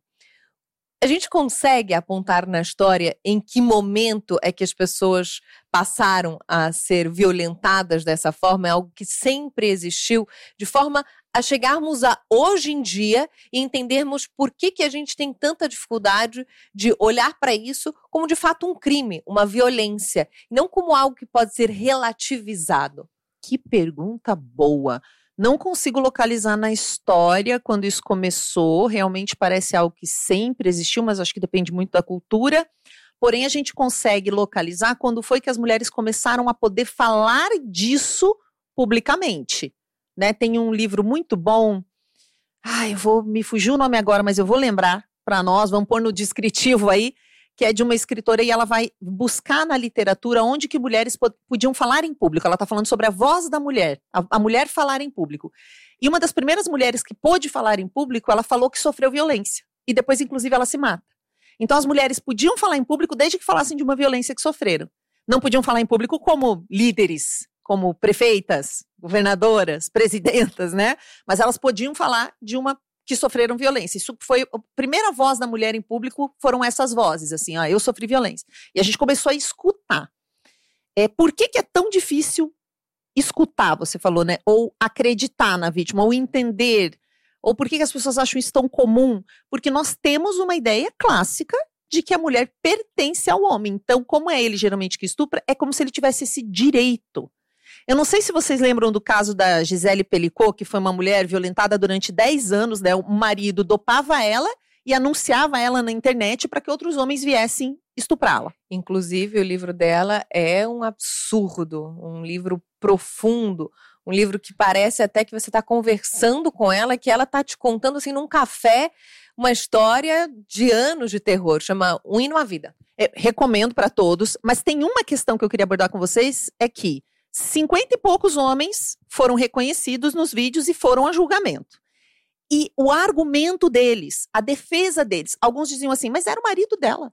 A gente consegue apontar na história em que momento é que as pessoas passaram a ser violentadas dessa forma? É algo que sempre existiu, de forma a chegarmos a hoje em dia e entendermos por que a gente tem tanta dificuldade de olhar para isso como de fato um crime, uma violência, não como algo que pode ser relativizado. Que pergunta boa! Não consigo localizar na história quando isso começou, realmente parece algo que sempre existiu, mas acho que depende muito da cultura. Porém, a gente consegue localizar quando foi que as mulheres começaram a poder falar disso publicamente, né? Tem um livro muito bom, me fugiu o nome agora, mas eu vou lembrar para nós, vamos pôr no descritivo aí, que é de uma escritora e ela vai buscar na literatura onde que mulheres podiam falar em público. Ela está falando sobre a voz da mulher, a mulher falar em público. E uma das primeiras mulheres que pôde falar em público, ela falou que sofreu violência. E depois, inclusive, ela se mata. Então, as mulheres podiam falar em público desde que falassem de uma violência que sofreram. Não podiam falar em público como líderes, como prefeitas, governadoras, presidentas, né? Mas elas podiam falar de uma que sofreram violência. Isso foi a primeira voz da mulher em público, foram essas vozes, assim, eu sofri violência. E a gente começou a escutar. Por que é tão difícil escutar, você falou, né? Ou acreditar na vítima, ou entender, ou por que as pessoas acham isso tão comum? Porque nós temos uma ideia clássica de que a mulher pertence ao homem. Então, como é ele geralmente que estupra, é como se ele tivesse esse direito. Eu não sei se vocês lembram do caso da Gisele Pelicot, que foi uma mulher violentada durante 10 anos, né? O marido dopava ela e anunciava ela na internet para que outros homens viessem estuprá-la. Inclusive, o livro dela é um absurdo, um livro profundo, um livro que parece até que você está conversando com ela, que ela está te contando assim num café uma história de anos de terror, chama Um Hino à Vida. Recomendo para todos, mas tem uma questão que eu queria abordar com vocês, é que 50 e poucos homens foram reconhecidos nos vídeos e foram a julgamento. E o argumento deles, a defesa deles, alguns diziam assim, mas era o marido dela.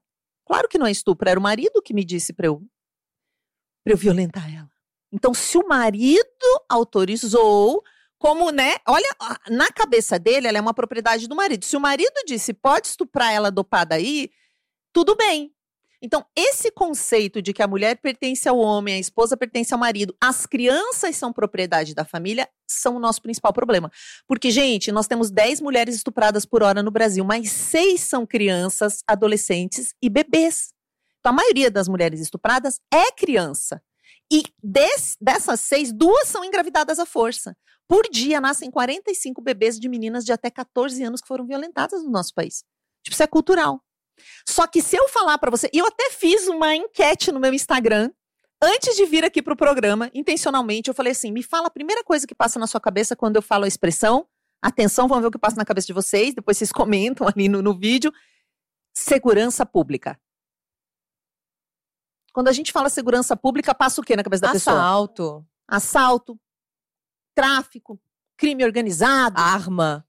Claro que não é estupro, era o marido que me disse para eu violentar ela. Então, se o marido autorizou, como, né? Olha, na cabeça dele, ela é uma propriedade do marido. Se o marido disse, pode estuprar ela dopada aí, tudo bem. Então, esse conceito de que a mulher pertence ao homem, a esposa pertence ao marido, as crianças são propriedade da família, são o nosso principal problema. Porque, gente, nós temos 10 mulheres estupradas por hora no Brasil, mas 6 são crianças, adolescentes e bebês. Então, a maioria das mulheres estupradas é criança. E dessas 6, 2 são engravidadas à força. Por dia, nascem 45 bebês de meninas de até 14 anos que foram violentadas no nosso país. Tipo, isso é cultural. Só que se eu falar pra você, e eu até fiz uma enquete no meu Instagram, antes de vir aqui pro programa, intencionalmente, eu falei assim, me fala a primeira coisa que passa na sua cabeça quando eu falo a expressão, atenção, vamos ver o que passa na cabeça de vocês, depois vocês comentam ali no vídeo, segurança pública. Quando a gente fala segurança pública, passa o que na cabeça da pessoa? Assalto, tráfico, crime organizado. Arma.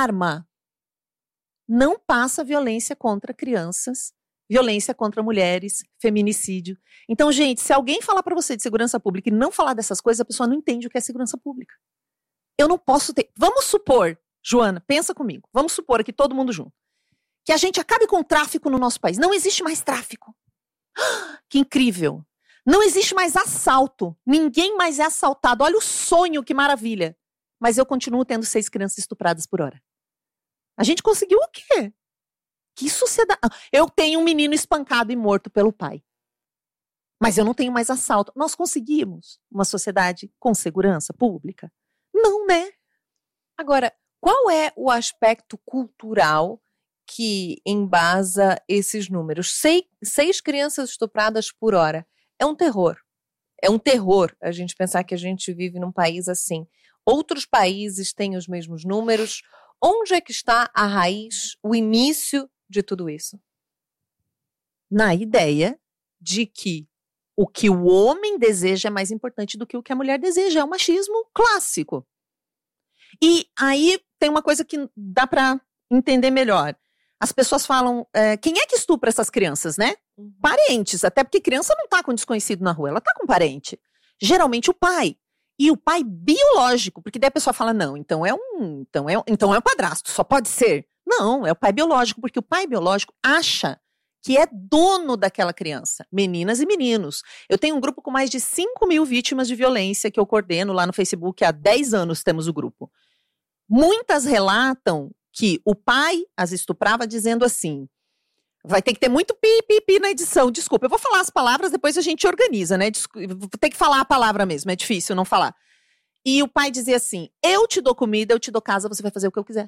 Não passa violência contra crianças, violência contra mulheres, feminicídio. Então, gente, se alguém falar pra você de segurança pública e não falar dessas coisas, a pessoa não entende o que é segurança pública. Eu não posso ter... Vamos supor, Joana, pensa comigo, vamos supor aqui todo mundo junto, que a gente acabe com o tráfico no nosso país. Não existe mais tráfico. Que incrível. Não existe mais assalto. Ninguém mais é assaltado. Olha o sonho, que maravilha. Mas eu continuo tendo 6 crianças estupradas por hora. A gente conseguiu o quê? Que sociedade... Eu tenho um menino espancado e morto pelo pai. Mas eu não tenho mais assalto. Nós conseguimos uma sociedade com segurança pública? Não, né? Agora, qual é o aspecto cultural que embasa esses números? 6 crianças estupradas por hora. É um terror. É um terror a gente pensar que a gente vive num país assim. Outros países têm os mesmos números. Onde é que está a raiz, o início de tudo isso? Na ideia de que o que o homem deseja é mais importante do que o que a mulher deseja. É o machismo clássico. E aí tem uma coisa que dá para entender melhor. As pessoas falam, quem é que estupra essas crianças, né? Parentes, até porque criança não tá com desconhecido na rua, ela tá com parente. Geralmente o pai. E o pai biológico, porque daí a pessoa fala, não, então é um padrasto, só pode ser. Não, é o pai biológico, porque o pai biológico acha que é dono daquela criança, meninas e meninos. Eu tenho um grupo com mais de 5.000 vítimas de violência que eu coordeno lá no Facebook, há 10 anos temos o grupo. Muitas relatam que o pai as estuprava dizendo assim, vai ter que ter muito pi na edição, desculpa, eu vou falar as palavras, depois a gente organiza, né? Vou ter que falar a palavra mesmo, é difícil não falar. E o pai dizia assim, eu te dou comida, eu te dou casa, você vai fazer o que eu quiser.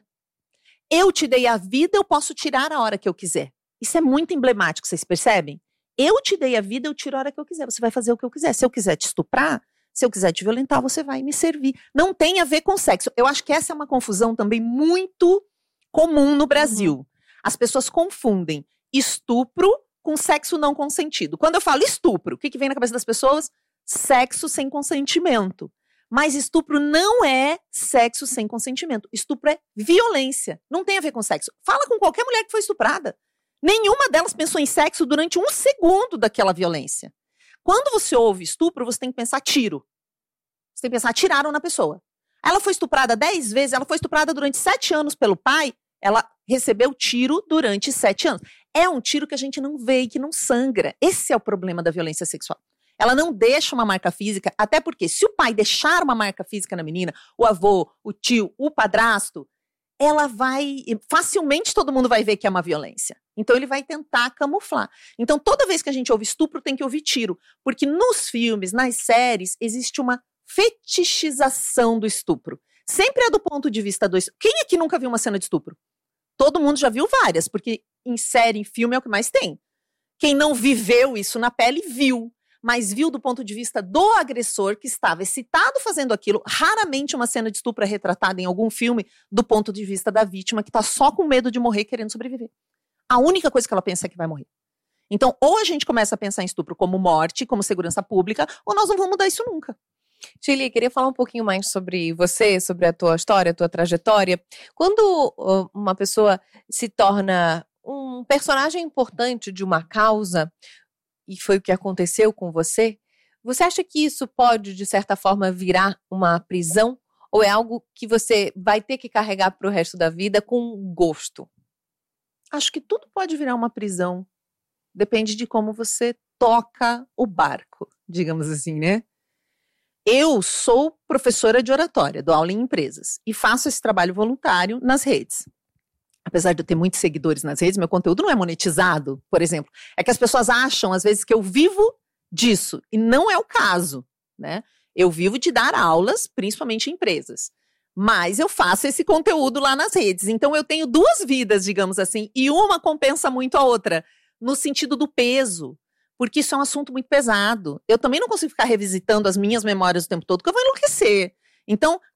Eu te dei a vida, eu posso tirar a hora que eu quiser. Isso é muito emblemático, vocês percebem? Eu te dei a vida, eu tiro a hora que eu quiser, você vai fazer o que eu quiser. Se eu quiser te estuprar, se eu quiser te violentar, você vai me servir. Não tem a ver com sexo. Eu acho que essa é uma confusão também muito comum no Brasil. As pessoas confundem estupro com sexo não consentido. Quando eu falo estupro, o que vem na cabeça das pessoas? Sexo sem consentimento. Mas estupro não é sexo sem consentimento. Estupro é violência. Não tem a ver com sexo. Fala com qualquer mulher que foi estuprada. Nenhuma delas pensou em sexo durante 1 segundo daquela violência. Quando você ouve estupro, você tem que pensar tiro. Você tem que pensar, atiraram na pessoa. Ela foi estuprada 10 vezes, ela foi estuprada durante 7 anos pelo pai, ela recebeu tiro durante 7 anos. É um tiro que a gente não vê e que não sangra. Esse é o problema da violência sexual. Ela não deixa uma marca física, até porque se o pai deixar uma marca física na menina, o avô, o tio, o padrasto, ela vai, facilmente todo mundo vai ver que é uma violência. Então ele vai tentar camuflar. Então toda vez que a gente ouve estupro, tem que ouvir tiro. Porque nos filmes, nas séries, existe uma fetichização do estupro. Sempre é do ponto de vista do estupro. Quem aqui nunca viu uma cena de estupro? Todo mundo já viu várias, porque em série, em filme é o que mais tem. Quem não viveu isso na pele, viu. Mas viu do ponto de vista do agressor que estava excitado fazendo aquilo. Raramente uma cena de estupro é retratada em algum filme do ponto de vista da vítima que está só com medo de morrer querendo sobreviver. A única coisa que ela pensa é que vai morrer. Então, ou a gente começa a pensar em estupro como morte, como segurança pública, ou nós não vamos mudar isso nunca. Shirley, queria falar um pouquinho mais sobre você, sobre a tua história, a tua trajetória. Quando uma pessoa se torna um personagem importante de uma causa, e foi o que aconteceu com você, você acha que isso pode, de certa forma, virar uma prisão? Ou é algo que você vai ter que carregar para o resto da vida com gosto? Acho que tudo pode virar uma prisão. Depende de como você toca o barco, digamos assim, né? Eu sou professora de oratória, dou aula em empresas e faço esse trabalho voluntário nas redes. Apesar de eu ter muitos seguidores nas redes, meu conteúdo não é monetizado, por exemplo. É que as pessoas acham, às vezes, que eu vivo disso, e não é o caso, né? Eu vivo de dar aulas, principalmente em empresas. Mas eu faço esse conteúdo lá nas redes. Então eu tenho duas vidas, digamos assim, e uma compensa muito a outra, no sentido do peso, porque isso é um assunto muito pesado. Eu também não consigo ficar revisitando as minhas memórias o tempo todo, porque eu vou enlouquecer. Então,